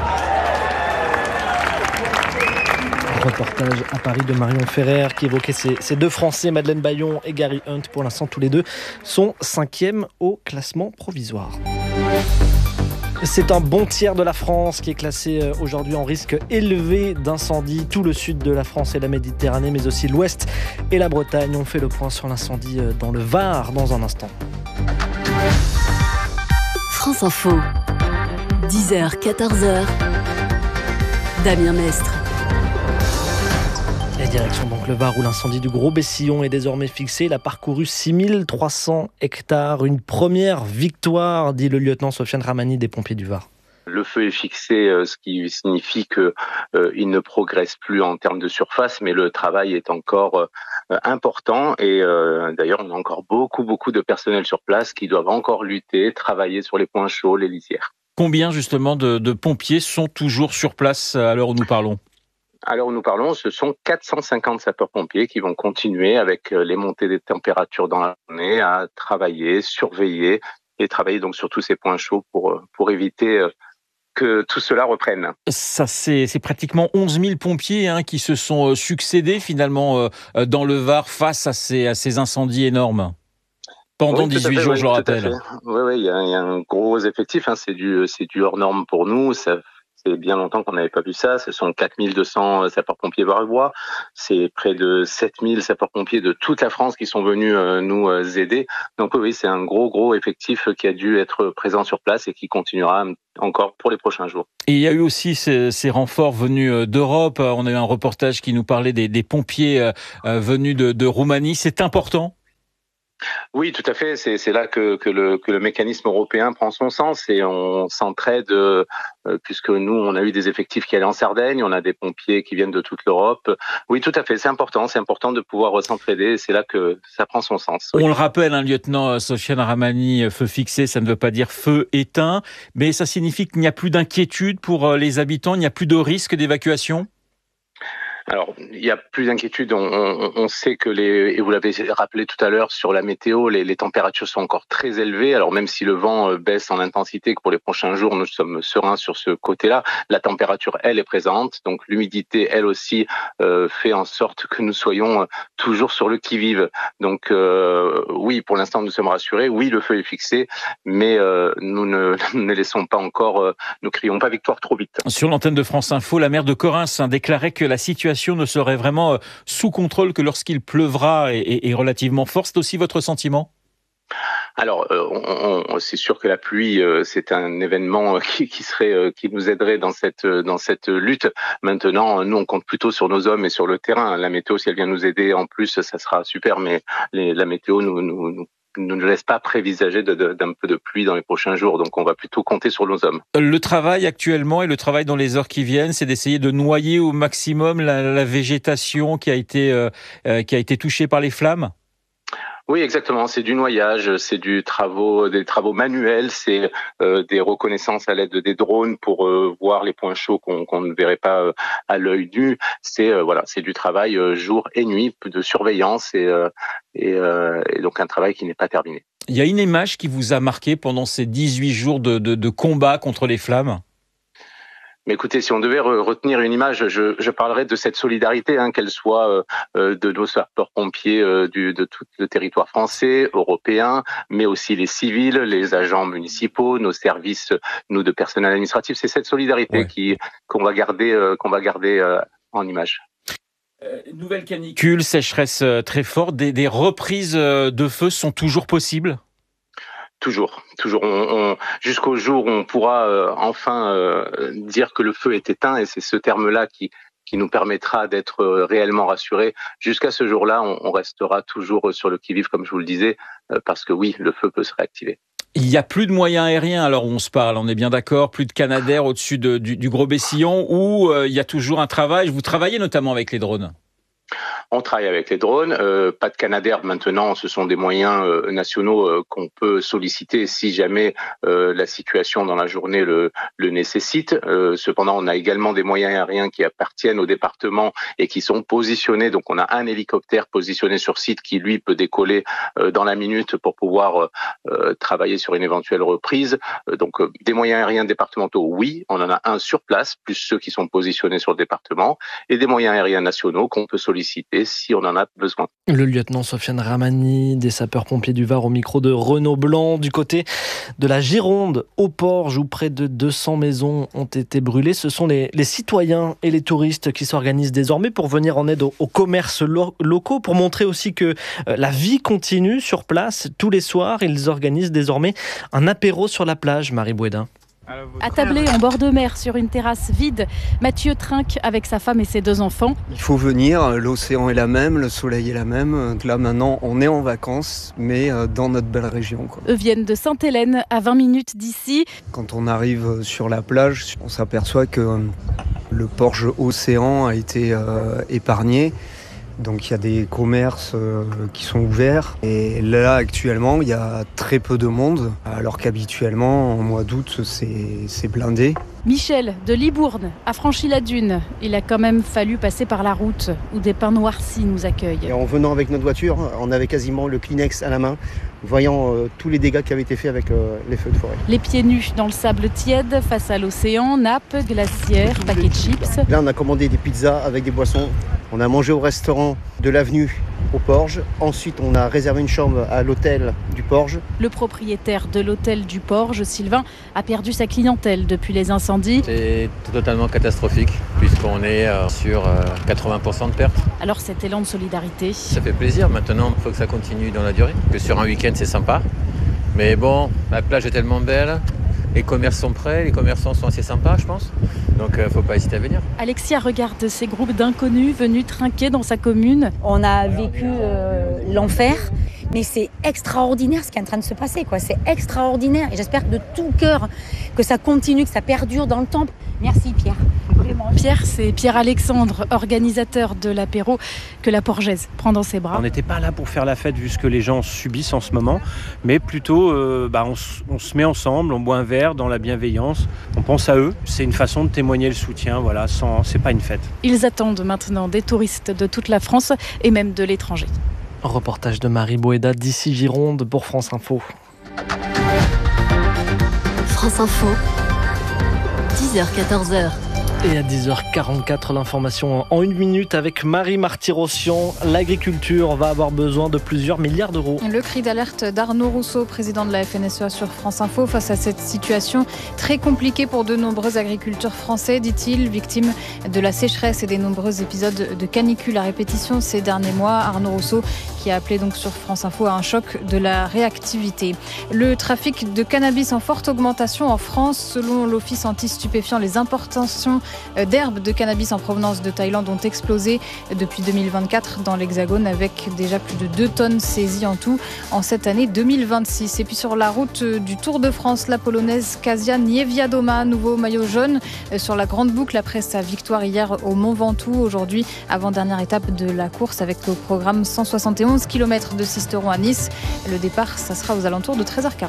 Reportage à Paris de Marion Ferrer qui évoquait ces 2 Français, Madeleine Bayon et Gary Hunt. Pour l'instant, tous les 2 sont 5e au classement provisoire. C'est un bon tiers de la France qui est classé aujourd'hui en risque élevé d'incendie. Tout le sud de la France et la Méditerranée, mais aussi l'ouest et la Bretagne. On fait le point sur l'incendie dans le Var dans un instant. France Info, 10h, 14h, Damien Mestre. La direction donc le Var où l'incendie du Gros Bessillon est désormais fixé. Il a parcouru 6300 hectares. Une première victoire, dit le lieutenant Sofiane Ramani des pompiers du Var. Le feu est fixé, ce qui signifie qu'il ne progresse plus en termes de surface, mais le travail est encore important. Et d'ailleurs, on a encore beaucoup de personnel sur place qui doivent encore lutter, travailler sur les points chauds, les lisières. Combien justement de pompiers sont toujours sur place à l'heure où nous parlons ? Alors nous parlons, ce sont 450 sapeurs-pompiers qui vont continuer avec les montées des températures dans la journée à travailler, surveiller et travailler donc sur tous ces points chauds pour éviter que tout cela reprenne. Ça, c'est pratiquement 11 000 pompiers qui se sont succédés finalement dans le Var face à ces incendies énormes. Pendant 18 jours, je le rappelle. Oui, il y a un gros effectif. C'est du hors norme pour nous. Ça fait bien longtemps qu'on n'avait pas vu ça. Ce sont 4200 sapeurs-pompiers varois. C'est près de 7000 sapeurs-pompiers de toute la France qui sont venus nous aider. Donc oui, c'est un gros effectif qui a dû être présent sur place et qui continuera encore pour les prochains jours. Et il y a eu aussi ces renforts venus d'Europe. On a eu un reportage qui nous parlait des pompiers venus de Roumanie. C'est important ? Oui, tout à fait. C'est là que le mécanisme européen prend son sens et on s'entraide puisque nous, on a eu des effectifs qui allaient en Sardaigne, on a des pompiers qui viennent de toute l'Europe. Oui, tout à fait. C'est important de pouvoir s'entraider et c'est là que ça prend son sens. Oui. On le rappelle, lieutenant Sofiane Rahmani, feu fixé, ça ne veut pas dire feu éteint, mais ça signifie qu'il n'y a plus d'inquiétude pour les habitants, il n'y a plus de risque d'évacuation ? Alors, il y a plus d'inquiétude. On sait que et vous l'avez rappelé tout à l'heure sur la météo, les températures sont encore très élevées. Alors même si le vent baisse en intensité, que pour les prochains jours nous sommes sereins sur ce côté-là, la température elle est présente. Donc l'humidité elle aussi fait en sorte que nous soyons toujours sur le qui-vive. Donc oui, pour l'instant nous sommes rassurés. Oui, le feu est fixé, mais nous ne laissons pas encore, nous crions pas victoire trop vite. Sur l'antenne de France Info, la maire de Correns déclarait que la situation ne serait vraiment sous contrôle que lorsqu'il pleuvra et relativement fort. C'est aussi votre sentiment ? Alors, c'est sûr que la pluie, c'est un événement qui nous aiderait dans cette lutte. Maintenant, nous, on compte plutôt sur nos hommes et sur le terrain. La météo, si elle vient nous aider en plus, ça sera super. Mais la météo nous ne laisse pas prévisager d'un peu de pluie dans les prochains jours. Donc, on va plutôt compter sur nos hommes. Le travail actuellement et le travail dans les heures qui viennent, c'est d'essayer de noyer au maximum la végétation qui a été touchée par les flammes. Oui, exactement. C'est du noyage, c'est des travaux manuels, c'est des reconnaissances à l'aide des drones pour voir les points chauds qu'on ne verrait pas à l'œil nu. C'est du travail jour et nuit, de surveillance et donc un travail qui n'est pas terminé. Il y a une image qui vous a marqué pendant ces 18 jours de combat contre les flammes ? Mais écoutez, si on devait retenir une image, je parlerais de cette solidarité, qu'elle soit de nos sapeurs-pompiers de tout le territoire français, européen, mais aussi les civils, les agents municipaux, nos services, nous de personnel administratif. C'est cette solidarité qu'on va garder en image. Nouvelle canicule, sécheresse très forte, des reprises de feu sont toujours possibles ? Toujours. Jusqu'au jour où on pourra enfin dire que le feu est éteint, et c'est ce terme-là qui nous permettra d'être réellement rassurés. Jusqu'à ce jour-là, on restera toujours sur le qui-vive, comme je vous le disais, parce que oui, le feu peut se réactiver. Il n'y a plus de moyens aériens, alors on se parle, on est bien d'accord, plus de Canadair au-dessus du Gros Bessillon, où il y a toujours un travail. Vous travaillez notamment avec les drones ? On travaille avec les drones, pas de Canadair maintenant, ce sont des moyens nationaux qu'on peut solliciter si jamais la situation dans la journée le nécessite. Cependant, on a également des moyens aériens qui appartiennent au département et qui sont positionnés. Donc on a un hélicoptère positionné sur site qui lui peut décoller dans la minute pour pouvoir travailler sur une éventuelle reprise. Donc des moyens aériens départementaux, oui, on en a un sur place, plus ceux qui sont positionnés sur le département, et des moyens aériens nationaux qu'on peut solliciter si on en a besoin. Le lieutenant Sofiane Rahmani des sapeurs-pompiers du Var au micro de Renaud Blanc. Du côté de la Gironde, au Porge, où près de 200 maisons ont été brûlées, ce sont les citoyens et les touristes qui s'organisent désormais pour venir en aide aux commerces locaux, pour montrer aussi que la vie continue sur place. Tous les soirs, ils organisent désormais un apéro sur la plage, Marie Bouédin. Attablé en bord de mer sur une terrasse vide, Mathieu trinque avec sa femme et ses 2 enfants. Il faut venir, l'océan est la même, le soleil est la même. Là maintenant on est en vacances, mais dans notre belle région. Eux viennent de Sainte-Hélène, à 20 minutes d'ici. Quand on arrive sur la plage, on s'aperçoit que le porche océan a été épargné. Donc il y a des commerces qui sont ouverts. Et là, actuellement, il y a très peu de monde, alors qu'habituellement, en mois d'août, c'est blindé. Michel de Libourne a franchi la dune. Il a quand même fallu passer par la route où des pins noircis nous accueillent. Et en venant avec notre voiture, on avait quasiment le Kleenex à la main, voyant tous les dégâts qui avaient été faits avec les feux de forêt. Les pieds nus dans le sable tiède, face à l'océan, nappes, glacières, paquets de chips. Là, on a commandé des pizzas avec des boissons. On a mangé au restaurant de l'avenue au Porge. Ensuite, on a réservé une chambre à l'hôtel du Porge. Le propriétaire de l'hôtel du Porge, Sylvain, a perdu sa clientèle depuis les incendies. C'est totalement catastrophique puisqu'on est sur 80% de pertes. Alors cet élan de solidarité. Ça fait plaisir. Maintenant, il faut que ça continue dans la durée. Que sur un week-end, c'est sympa. Mais bon, la plage est tellement belle. Les commerces sont prêts, les commerçants sont assez sympas, je pense. Donc, il ne faut pas hésiter à venir. Alexia regarde ces groupes d'inconnus venus trinquer dans sa commune. On a vécu l'enfer, mais c'est extraordinaire ce qui est en train de se passer, quoi. C'est extraordinaire. Et j'espère de tout cœur que ça continue, que ça perdure dans le temps. Merci Pierre. Vraiment. Pierre, c'est Pierre-Alexandre, organisateur de l'apéro que la Porgaise prend dans ses bras. On n'était pas là pour faire la fête vu ce que les gens subissent en ce moment, mais plutôt on se met ensemble, on boit un verre dans la bienveillance, on pense à eux. C'est une façon de témoigner le soutien, voilà, c'est pas une fête. Ils attendent maintenant des touristes de toute la France et même de l'étranger. Reportage de Marie Boéda d'ici Gironde pour France Info. France Info, 10h-14h. Et à 10h44, l'information en 1 minute avec Marie Marty-Rossian. L'agriculture va avoir besoin de plusieurs milliards d'euros. Le cri d'alerte d'Arnaud Rousseau, président de la FNSEA sur France Info, face à cette situation très compliquée pour de nombreux agriculteurs français, dit-il, victimes de la sécheresse et des nombreux épisodes de canicule à répétition ces derniers mois. Arnaud Rousseau qui a appelé donc sur France Info à un choc de la réactivité. Le trafic de cannabis en forte augmentation en France. Selon l'Office anti-stupéfiant, les importations d'herbes de cannabis en provenance de Thaïlande ont explosé depuis 2024 dans l'Hexagone, avec déjà plus de 2 tonnes saisies en tout en cette année 2026. Et puis sur la route du Tour de France, la polonaise Kasia Niewiadoma, nouveau maillot jaune sur la grande boucle après sa victoire hier au Mont Ventoux. Aujourd'hui, avant-dernière étape de la course avec au programme 171 km de Sisteron à Nice. Le départ, ça sera aux alentours de 13h40.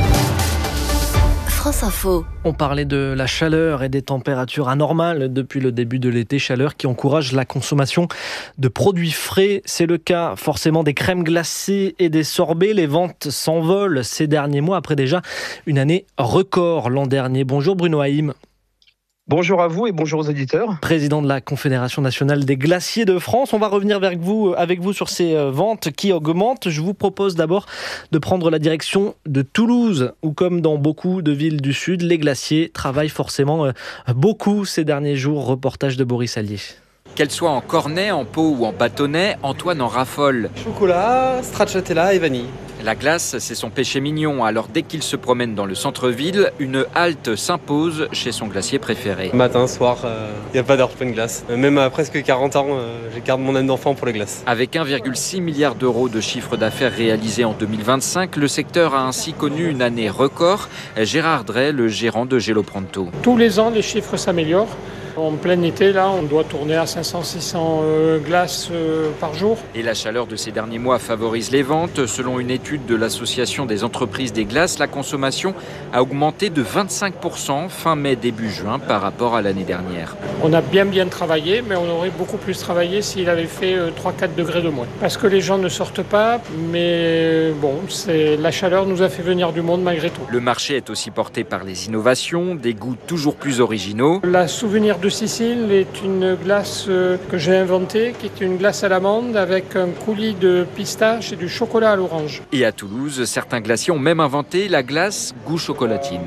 France Info. On parlait de la chaleur et des températures anormales depuis le début de l'été, chaleur qui encourage la consommation de produits frais. C'est le cas forcément des crèmes glacées et des sorbets. Les ventes s'envolent ces derniers mois après déjà une année record l'an dernier. Bonjour Bruno Haïm. Bonjour à vous et bonjour aux auditeurs. Président de la Confédération nationale des glaciers de France. On va revenir avec vous sur ces ventes qui augmentent. Je vous propose d'abord de prendre la direction de Toulouse, où comme dans beaucoup de villes du Sud, les glaciers travaillent forcément beaucoup ces derniers jours. Reportage de Boris Allier. Qu'elle soit en cornet, en pot ou en bâtonnet, Antoine en raffole. Chocolat, stracciatella et vanille. La glace, c'est son péché mignon. Alors dès qu'il se promène dans le centre-ville, une halte s'impose chez son glacier préféré. Matin, soir, il n'y a pas d'heure pour une glace. Même à presque 40 ans, je garde mon âme d'enfant pour les glaces. Avec 1,6 milliard d'euros de chiffre d'affaires réalisé en 2025, le secteur a ainsi connu une année record. Gérard Drey, le gérant de Gelopronto. Tous les ans, les chiffres s'améliorent. En plein été, là, on doit tourner à 500-600 glaces par jour. Et la chaleur de ces derniers mois favorise les ventes. Selon une étude de l'Association des entreprises des glaces, la consommation a augmenté de 25% fin mai, début juin par rapport à l'année dernière. On a bien travaillé, mais on aurait beaucoup plus travaillé s'il avait fait 3-4 degrés de moins. Parce que les gens ne sortent pas, mais bon, la chaleur nous a fait venir du monde malgré tout. Le marché est aussi porté par les innovations, des goûts toujours plus originaux. La souvenir de Sicile est une glace que j'ai inventée, qui est une glace à l'amande avec un coulis de pistache et du chocolat à l'orange. Et à Toulouse, certains glaciers ont même inventé la glace goût chocolatine.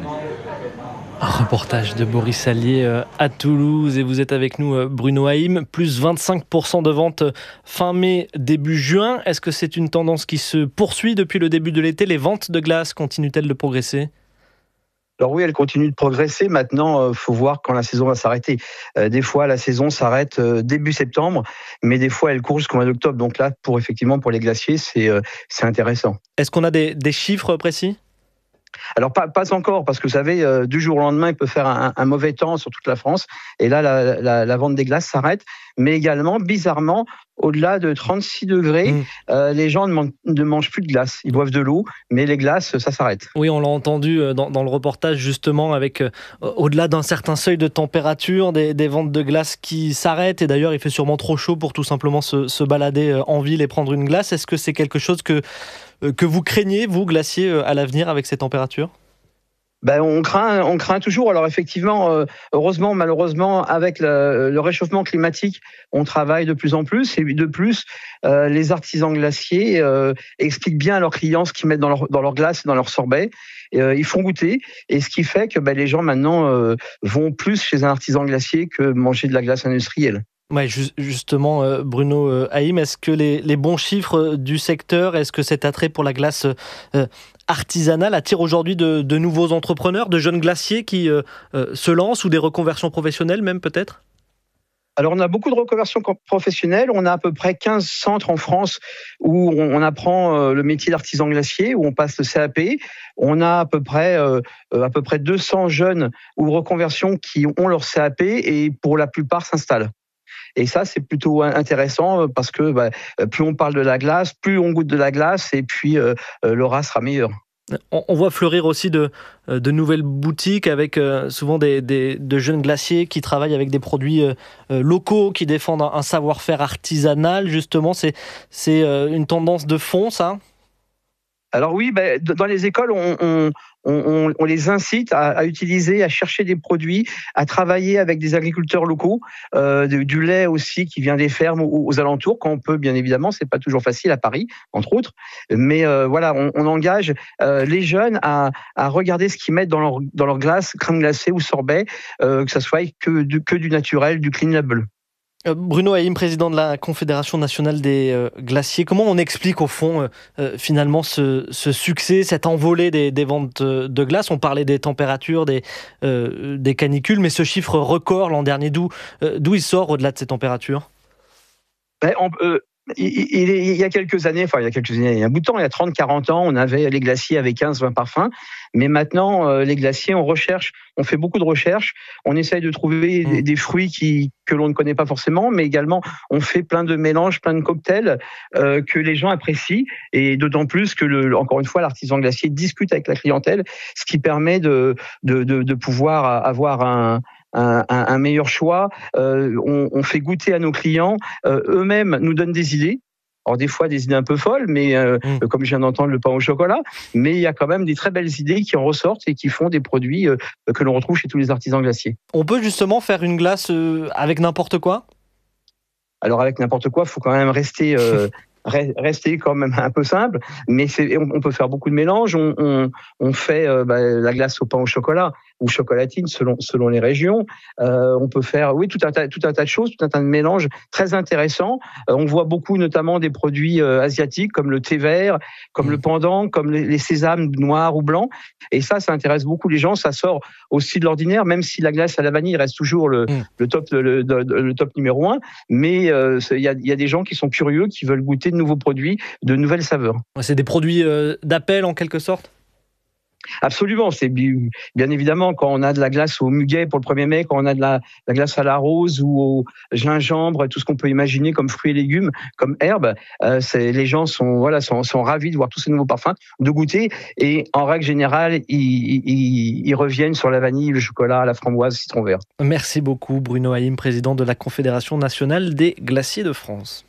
Un reportage de Boris Allier à Toulouse et vous êtes avec nous Bruno Haïm, plus 25% de ventes fin mai, début juin. Est-ce que c'est une tendance qui se poursuit depuis le début de l'été? Les ventes de glace continuent-elles de progresser? Alors oui, elle continue de progresser. Maintenant, faut voir quand la saison va s'arrêter. Des fois, la saison s'arrête début septembre, mais des fois, elle court jusqu'au mois d'octobre. Donc là, pour les glaciers, c'est intéressant. Est-ce qu'on a des chiffres précis ? Alors pas encore, parce que vous savez, du jour au lendemain, il peut faire un mauvais temps sur toute la France. Et là, la vente des glaces s'arrête. Mais également, bizarrement, au-delà de 36 degrés, les gens ne mangent plus de glace. Ils boivent de l'eau, mais les glaces, ça s'arrête. Oui, on l'a entendu dans le reportage, justement, avec au-delà d'un certain seuil de température, des ventes de glace qui s'arrêtent. Et d'ailleurs, il fait sûrement trop chaud pour tout simplement se balader en ville et prendre une glace. Est-ce que c'est quelque chose que vous craignez, vous, glaciers, à l'avenir avec ces températures ? On craint toujours. Alors effectivement, heureusement, malheureusement, avec le réchauffement climatique, on travaille de plus en plus. Et de plus, les artisans glaciers expliquent bien à leurs clients ce qu'ils mettent dans leur glace et dans leur sorbet. Ils font goûter. Et ce qui fait que les gens maintenant vont plus chez un artisan glacier que manger de la glace industrielle. Ouais, justement, Bruno Haïm, est-ce que les bons chiffres du secteur, est-ce que cet attrait pour la glace artisanale attire aujourd'hui de nouveaux entrepreneurs, de jeunes glaciers qui se lancent, ou des reconversions professionnelles même peut-être ? Alors, on a beaucoup de reconversions professionnelles. On a à peu près 15 centres en France où on apprend le métier d'artisan glacier, où on passe le CAP. On a à peu près 200 jeunes ou reconversions qui ont leur CAP et pour la plupart s'installent. Et ça, c'est plutôt intéressant parce que plus on parle de la glace, plus on goûte de la glace et puis l'aura sera meilleure. On voit fleurir aussi de nouvelles boutiques avec souvent de jeunes glaciers qui travaillent avec des produits locaux, qui défendent un savoir-faire artisanal. Justement, c'est une tendance de fond, ça ? Alors oui, dans les écoles, on les incite à utiliser, à chercher des produits, à travailler avec des agriculteurs locaux, du lait aussi qui vient des fermes aux alentours, quand on peut, bien évidemment. C'est pas toujours facile à Paris, entre autres. Mais on engage les jeunes à regarder ce qu'ils mettent dans leur glace, crème glacée ou sorbet, que ça soit que du naturel, du clean label. Bruno Haïm, président de la Confédération nationale des glaciers. Comment on explique au fond finalement ce succès, cette envolée des ventes de glace ? On parlait des températures, des canicules, mais ce chiffre record l'an dernier, d'où il sort au-delà de ces températures ? Il y a quelques années, il y a un bout de temps, il y a 30-40 ans, on avait les glaciers avec 15-20 parfums. Mais maintenant, les glaciers, on fait beaucoup de recherches. On essaye de trouver des fruits que l'on ne connaît pas forcément, mais également, on fait plein de mélanges, plein de cocktails que les gens apprécient. Et d'autant plus que, encore une fois, l'artisan glacier discute avec la clientèle, ce qui permet de pouvoir avoir un meilleur choix. On fait goûter à nos clients. Eux-mêmes nous donnent des idées. Alors des fois des idées un peu folles, mais comme je viens d'entendre le pain au chocolat, mais il y a quand même des très belles idées qui en ressortent et qui font des produits que l'on retrouve chez tous les artisans glaciers. On peut justement faire une glace avec n'importe quoi ? Alors avec n'importe quoi, il faut quand même rester quand même un peu simple, mais on peut faire beaucoup de mélanges. On fait la glace au pain au chocolat ou chocolatine selon les régions. On peut faire tout un tas de choses, tout un tas de mélanges très intéressants. On voit beaucoup notamment des produits asiatiques comme le thé vert, comme le pandan, comme les sésames noirs ou blancs. Et ça intéresse beaucoup les gens. Ça sort aussi de l'ordinaire, même si la glace à la vanille reste toujours le top numéro 1. Mais il y a des gens qui sont curieux, qui veulent goûter de nouveaux produits, de nouvelles saveurs. C'est des produits d'appel en quelque sorte ? Absolument, c'est bien évidemment quand on a de la glace au muguet pour le 1er mai, quand on a de la glace à la rose ou au gingembre, tout ce qu'on peut imaginer comme fruits et légumes, comme herbes, les gens sont ravis de voir tous ces nouveaux parfums, de goûter, et en règle générale, ils reviennent sur la vanille, le chocolat, la framboise, le citron vert. Merci beaucoup Bruno Haïm, président de la Confédération nationale des glaciers de France.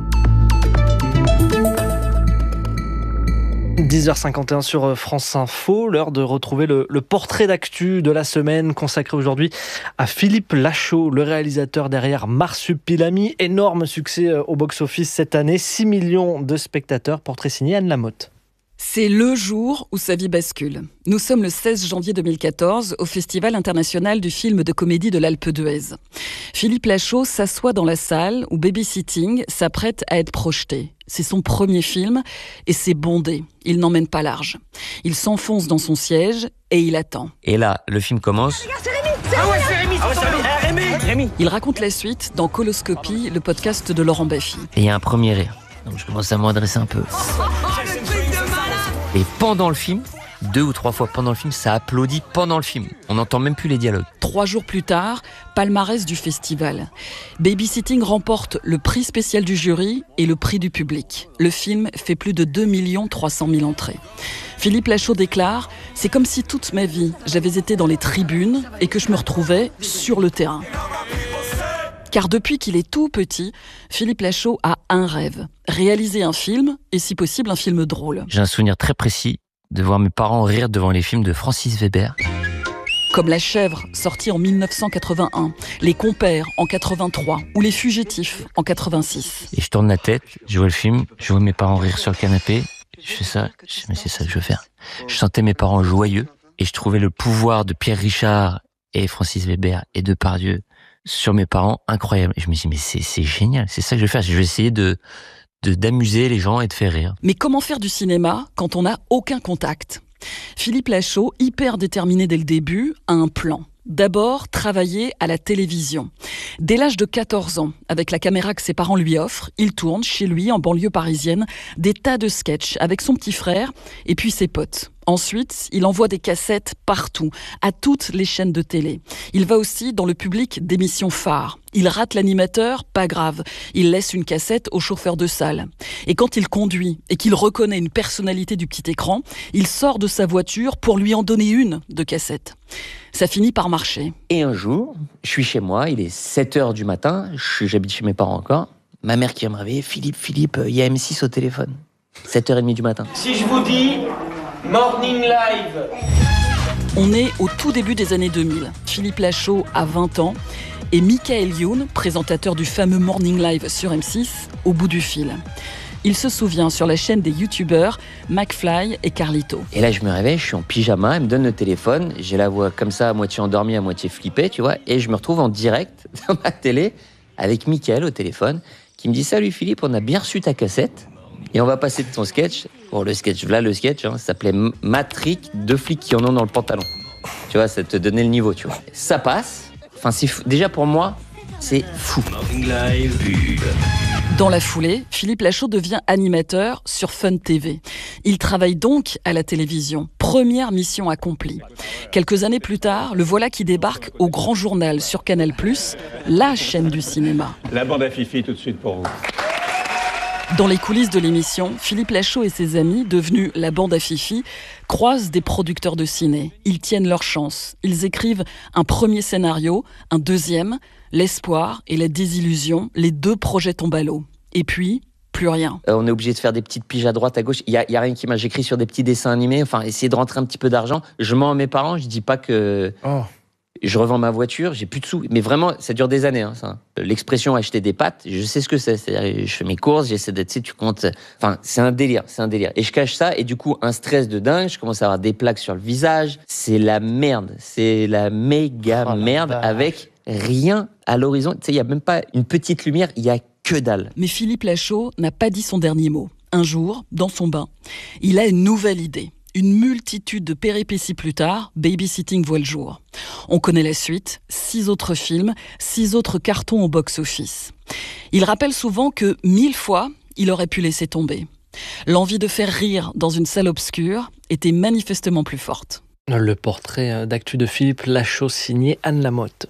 10h51 sur France Info, l'heure de retrouver le portrait d'actu de la semaine consacré aujourd'hui à Philippe Lachaud, le réalisateur derrière Marsupilami. Énorme succès au box-office cette année, 6 millions de spectateurs, portrait signé Anne Lamotte. C'est le jour où sa vie bascule. Nous sommes le 16 janvier 2014 au Festival international du film de comédie de l'Alpe d'Huez. Philippe Lachaud s'assoit dans la salle où Babysitting s'apprête à être projeté. C'est son premier film et c'est bondé. Il n'emmène pas large. Il s'enfonce dans son siège et il attend. Et là, le film commence. C'est Rémi. Il raconte la suite dans Coloscopie, le podcast de Laurent Baffy. Et il y a un premier rire. Donc je commence à m'adresser un peu. Et pendant le film, 2 ou 3 fois pendant le film, ça applaudit pendant le film. On n'entend même plus les dialogues. 3 jours plus tard, palmarès du festival. Babysitting remporte le prix spécial du jury et le prix du public. Le film fait plus de 2 300 000 entrées. Philippe Lachaud déclare « C'est comme si toute ma vie, j'avais été dans les tribunes et que je me retrouvais sur le terrain ». Car depuis qu'il est tout petit, Philippe Lachaud a un rêve, réaliser un film et si possible un film drôle. J'ai un souvenir très précis de voir mes parents rire devant les films de Francis Weber. Comme La Chèvre, sorti en 1981, Les Compères en 83 ou Les Fugitifs en 86. Et je tourne la tête, je vois le film, je vois mes parents rire sur le canapé, je fais ça, je dis mais c'est ça que je veux faire. Je sentais mes parents joyeux et je trouvais le pouvoir de Pierre Richard et Francis Weber et Depardieu sur mes parents incroyable. Et je me dis mais c'est génial, c'est ça que je veux faire, je vais essayer d'amuser les gens et de faire rire. Mais comment faire du cinéma quand on n'a aucun contact ? Philippe Lachaud, hyper déterminé dès le début, a un plan. D'abord, travailler à la télévision. Dès l'âge de 14 ans, avec la caméra que ses parents lui offrent, il tourne chez lui, en banlieue parisienne, des tas de sketchs avec son petit frère et puis ses potes. Ensuite, il envoie des cassettes partout, à toutes les chaînes de télé. Il va aussi dans le public d'émissions phares. Il rate l'animateur, pas grave. Il laisse une cassette au chauffeur de salle. Et quand il conduit et qu'il reconnaît une personnalité du petit écran, il sort de sa voiture pour lui en donner une de cassette. Ça finit par marcher. Et un jour, je suis chez moi, il est 7h du matin, j'habite chez mes parents encore. Ma mère qui va me réveiller, Philippe, il y a M6 au téléphone. 7h30 du matin. Si je vous dis Morning Live. On est au tout début des années 2000. Philippe Lachaud a 20 ans et Michael Youn, présentateur du fameux Morning Live sur M6, au bout du fil. Il se souvient sur la chaîne des youtubeurs McFly et Carlito. Et là, je me réveille, je suis en pyjama, elle me donne le téléphone, j'ai la voix comme ça, à moitié endormie, à moitié flippée, tu vois, et je me retrouve en direct dans ma télé avec Michael au téléphone, qui me dit « Salut Philippe, on a bien reçu ta cassette, et on va passer de ton sketch. » Bon, le sketch, ça s'appelait Matrick, 2 flics qui en ont dans le pantalon. Tu vois, ça te donnait le niveau, tu vois. Ça passe, enfin, déjà pour moi, c'est fou. Dans la foulée, Philippe Lachaud devient animateur sur Fun TV. Il travaille donc à la télévision. Première mission accomplie. Quelques années plus tard, le voilà qui débarque au Grand Journal sur Canal+, la chaîne du cinéma. La bande à Fifi tout de suite pour vous. Dans les coulisses de l'émission, Philippe Lachaud et ses amis, devenus la bande à Fifi, croisent des producteurs de ciné. Ils tiennent leur chance. Ils écrivent un premier scénario, un deuxième, l'espoir et la désillusion. Les 2 projets tombent à l'eau. Et puis, plus rien. On est obligé de faire des petites piges à droite, à gauche. Il y a rien qui m'a... J'écris sur des petits dessins animés, enfin, essayer de rentrer un petit peu d'argent. Je mens à mes parents, je dis pas que... Je revends ma voiture, j'ai plus de sous. Mais vraiment, ça dure des années, ça. L'expression acheter des pâtes, je sais ce que c'est. C'est-à-dire, je fais mes courses, j'essaie d'être, tu comptes. Enfin, c'est un délire. Et je cache ça, et du coup, un stress de dingue. Je commence à avoir des plaques sur le visage. C'est la merde. C'est la méga merde avec rien à l'horizon. Tu sais, il y a même pas une petite lumière, il y a que dalle. Mais Philippe Lachaud n'a pas dit son dernier mot. Un jour, dans son bain, il a une nouvelle idée. Une multitude de péripéties plus tard, Babysitting voit le jour. On connaît la suite, 6 autres films, 6 autres cartons au box-office. Il rappelle souvent que 1000 fois, il aurait pu laisser tomber. L'envie de faire rire dans une salle obscure était manifestement plus forte. Le portrait d'actu de Philippe Lachaud signé Anne Lamotte.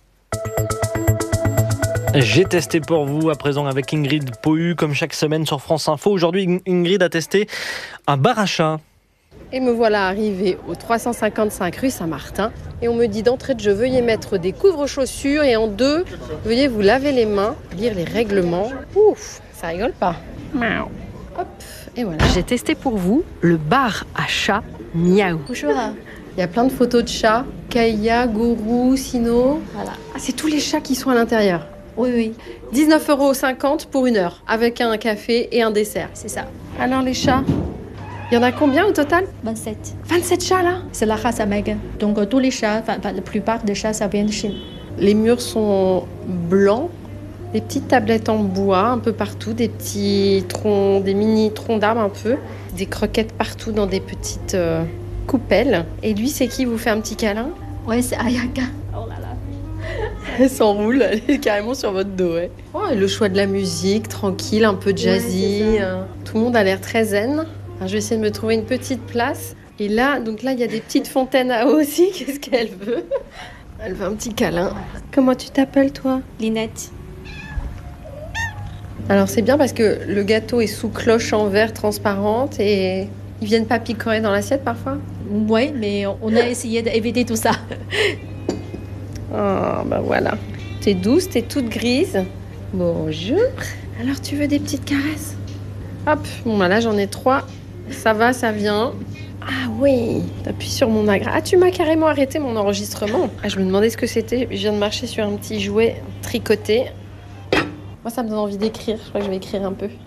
J'ai testé pour vous à présent avec Ingrid Pohu, comme chaque semaine sur France Info. Aujourd'hui, Ingrid a testé un bar à chat. Et me voilà arrivée au 355 rue Saint-Martin. Et on me dit d'entrée de jeu, veuillez mettre des couvre-chaussures et en 2, veuillez vous laver les mains, lire les règlements. Ouf, ça rigole pas. Miaou. Hop, et voilà. J'ai testé pour vous le bar à chat Miaou. Bonjour. Il y a plein de photos de chats. Kaya, Gourou, Sino. Voilà. Ah, c'est tous les chats qui sont à l'intérieur. Oui. 19,50 € pour 1 heure, avec un café et un dessert. C'est ça. Alors les chats, il y en a combien au total ? 27. 27 chats là ? C'est la race américaine. Donc tous les chats, la plupart des chats, ça vient de Chine. Les murs sont blancs, des petites tablettes en bois un peu partout, des petits troncs, des mini troncs d'arbres un peu, des croquettes partout dans des petites coupelles. Et lui, c'est qui vous fait un petit câlin ? Ouais, c'est Ayaka. Oh là là. Elle s'enroule, elle est carrément sur votre dos. Ouais. Oh, et le choix de la musique, tranquille, un peu jazzy. Ouais, tout le monde a l'air très zen. Alors, je vais essayer de me trouver une petite place. Et là, il y a des petites fontaines à eau aussi. Qu'est-ce qu'elle veut? Elle veut un petit câlin. Comment tu t'appelles, toi? Linette. Alors, c'est bien parce que le gâteau est sous cloche en verre transparente et ils viennent pas picorer dans l'assiette parfois? Oui, mais on a essayé d'éviter tout ça. Oh, ben voilà. T'es douce, t'es toute grise. Bonjour. Alors, tu veux des petites caresses? Hop, bon, là, j'en ai 3. Ça va, ça vient. Ah oui, t'appuies sur mon agra. Ah, tu m'as carrément arrêté mon enregistrement. Ah, je me demandais ce que c'était. Je viens de marcher sur un petit jouet tricoté. Moi, ça me donne envie d'écrire. Je crois que je vais écrire un peu.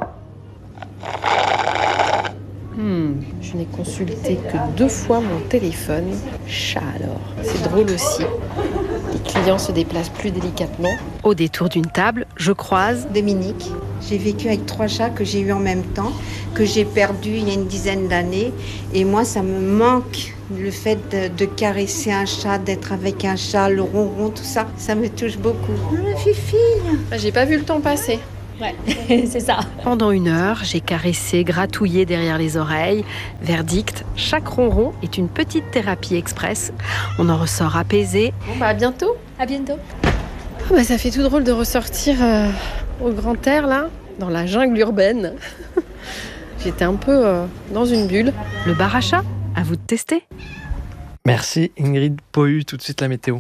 Je n'ai consulté que 2 fois mon téléphone. Chat alors. C'est drôle aussi. Les clients se déplacent plus délicatement. Au détour d'une table, je croise Dominique. J'ai vécu avec 3 chats que j'ai eu en même temps, que j'ai perdu il y a une dizaine d'années. Et moi, ça me manque, le fait de caresser un chat, d'être avec un chat, le ronron, tout ça. Ça me touche beaucoup. La Fifi. J'ai pas vu le temps passer. Ouais, c'est ça. Pendant 1 heure, j'ai caressé, gratouillé derrière les oreilles. Verdict, chaque ronron est une petite thérapie express. On en ressort apaisé. Bon, à bientôt. À bientôt. Ça fait tout drôle de ressortir au grand air, là, dans la jungle urbaine. J'étais un peu dans une bulle. Le bar à chat, à vous de tester. Merci Ingrid Pohu, tout de suite la météo.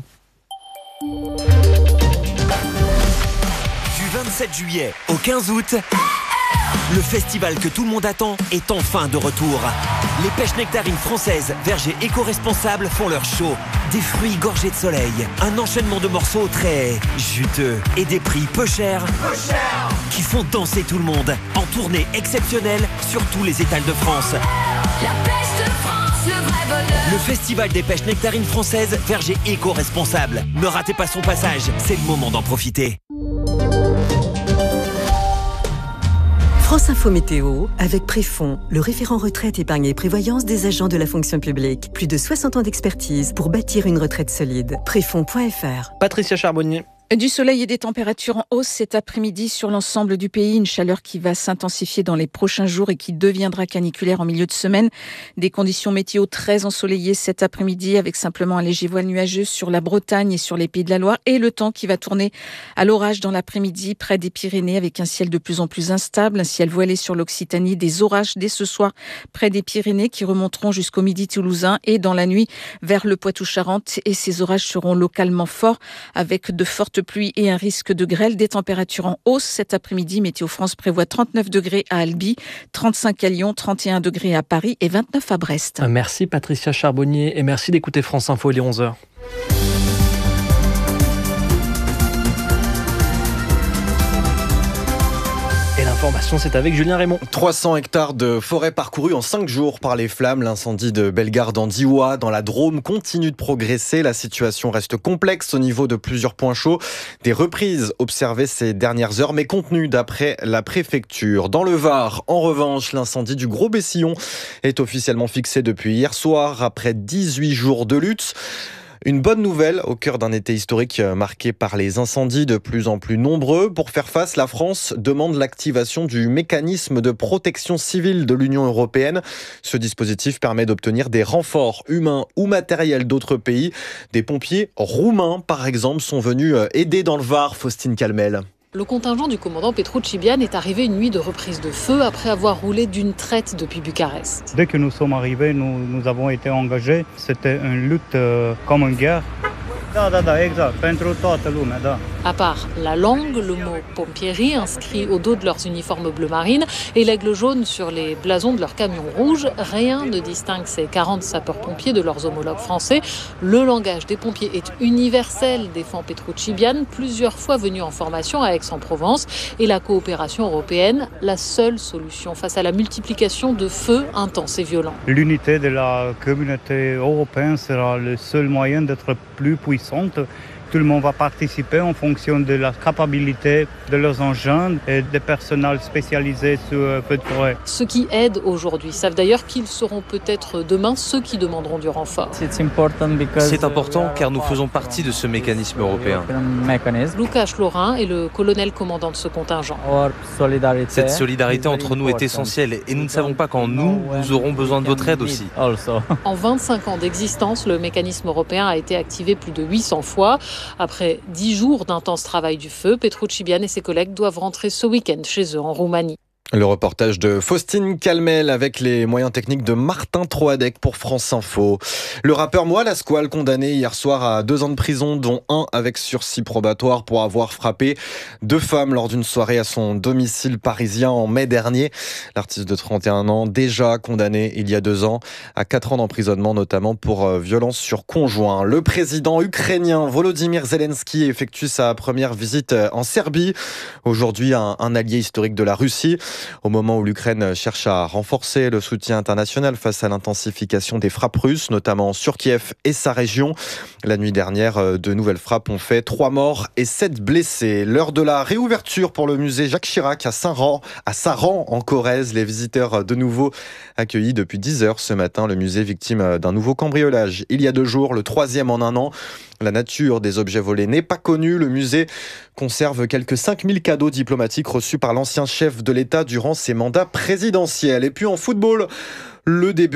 Du 27 juillet au 15 août, le festival que tout le monde attend est enfin de retour. Les pêches nectarines françaises, vergers éco-responsables font leur show. Des fruits gorgés de soleil, un enchaînement de morceaux très juteux et des prix peu chers qui font danser tout le monde. En tournée exceptionnelle sur tous les étals de France. La pêche de France, le vrai bonheur. Le festival des pêches nectarines françaises, vergers éco-responsables. Ne ratez pas son passage, c'est le moment d'en profiter. France Info Météo, avec Préfond, le référent retraite, épargne et prévoyance des agents de la fonction publique. Plus de 60 ans d'expertise pour bâtir une retraite solide. Préfond.fr. Patricia Charbonnier. Du soleil et des températures en hausse cet après-midi sur l'ensemble du pays. Une chaleur qui va s'intensifier dans les prochains jours et qui deviendra caniculaire en milieu de semaine. Des conditions météo très ensoleillées cet après-midi avec simplement un léger voile nuageux sur la Bretagne et sur les Pays de la Loire. Et le temps qui va tourner à l'orage dans l'après-midi près des Pyrénées avec un ciel de plus en plus instable. Un ciel voilé sur l'Occitanie. Des orages dès ce soir près des Pyrénées qui remonteront jusqu'au midi toulousain et dans la nuit vers le Poitou-Charentes. Et ces orages seront localement forts avec de fortes pluie et un risque de grêle. Des températures en hausse cet après-midi. Météo France prévoit 39 degrés à Albi, 35 à Lyon, 31 degrés à Paris et 29 à Brest. Merci Patricia Charbonnier et merci d'écouter France Info, il est 11h. Et l'information, c'est avec Julien Raymond. 300 hectares de forêt parcourus en 5 jours par les flammes. L'incendie de Bellegarde en Diois, dans la Drôme, continue de progresser. La situation reste complexe au niveau de plusieurs points chauds. Des reprises observées ces dernières heures, mais contenues d'après la préfecture. Dans le Var, en revanche, l'incendie du Gros Bessillon est officiellement fixé depuis hier soir, après 18 jours de lutte. Une bonne nouvelle au cœur d'un été historique marqué par les incendies de plus en plus nombreux. Pour faire face, la France demande l'activation du mécanisme de protection civile de l'Union européenne. Ce dispositif permet d'obtenir des renforts humains ou matériels d'autres pays. Des pompiers roumains, par exemple, sont venus aider dans le Var, Faustine Calmel. Le contingent du commandant Petruccibian est arrivé une nuit de reprise de feu après avoir roulé d'une traite depuis Bucarest. Dès que nous sommes arrivés, nous avons été engagés. C'était une lutte comme une guerre. Exact. Pentru toată lumea, da. À part la langue, le mot pompierie inscrit au dos de leurs uniformes bleu marine et l'aigle jaune sur les blasons de leurs camions rouges, rien ne distingue ces 40 sapeurs-pompiers de leurs homologues français. Le langage des pompiers est universel, défend Petruccibian, plusieurs fois venu en formation à Aix-en-Provence. Et la coopération européenne, la seule solution face à la multiplication de feux intenses et violents. L'unité de la communauté européenne sera le seul moyen d'être plus puissante Tout le monde va participer en fonction de la capacité de leurs engins et des personnels spécialisés sur feu de forêt. Ceux qui aident aujourd'hui savent d'ailleurs qu'ils seront peut-être demain ceux qui demanderont du renfort. C'est important car nous faisons partie de ce mécanisme européen. Lucas Laurin est le colonel commandant de ce contingent. Cette solidarité entre nous est essentielle et nous ne savons pas quand nous aurons besoin de votre aide aussi. En 25 ans d'existence, le mécanisme européen a été activé plus de 800 fois. Après 10 jours d'intense travail du feu, Petrucci-Bian et ses collègues doivent rentrer ce week-end chez eux en Roumanie. Le reportage de Faustine Calmel avec les moyens techniques de Martin Troadec pour France Info. Le rappeur Moi Lasquale condamné hier soir à 2 ans de prison, dont 1 avec sursis probatoire pour avoir frappé 2 femmes lors d'une soirée à son domicile parisien en mai dernier. L'artiste de 31 ans, déjà condamné il y a 2 ans à 4 ans d'emprisonnement, notamment pour violence sur conjoint. Le président ukrainien Volodymyr Zelensky effectue sa première visite en Serbie. Aujourd'hui, un allié historique de la Russie. Au moment où l'Ukraine cherche à renforcer le soutien international face à l'intensification des frappes russes, notamment sur Kiev et sa région. La nuit dernière, de nouvelles frappes ont fait 3 morts et 7 blessés. L'heure de la réouverture pour le musée Jacques Chirac à Saint-Rand en Corrèze. Les visiteurs de nouveau accueillis depuis 10 heures ce matin. Le musée victime d'un nouveau cambriolage il y a 2 jours, le 3e en un an. La nature des objets volés n'est pas connue. Le musée conserve quelques 5000 cadeaux diplomatiques reçus par l'ancien chef de l'État durant ses mandats présidentiels. Et puis en football, le début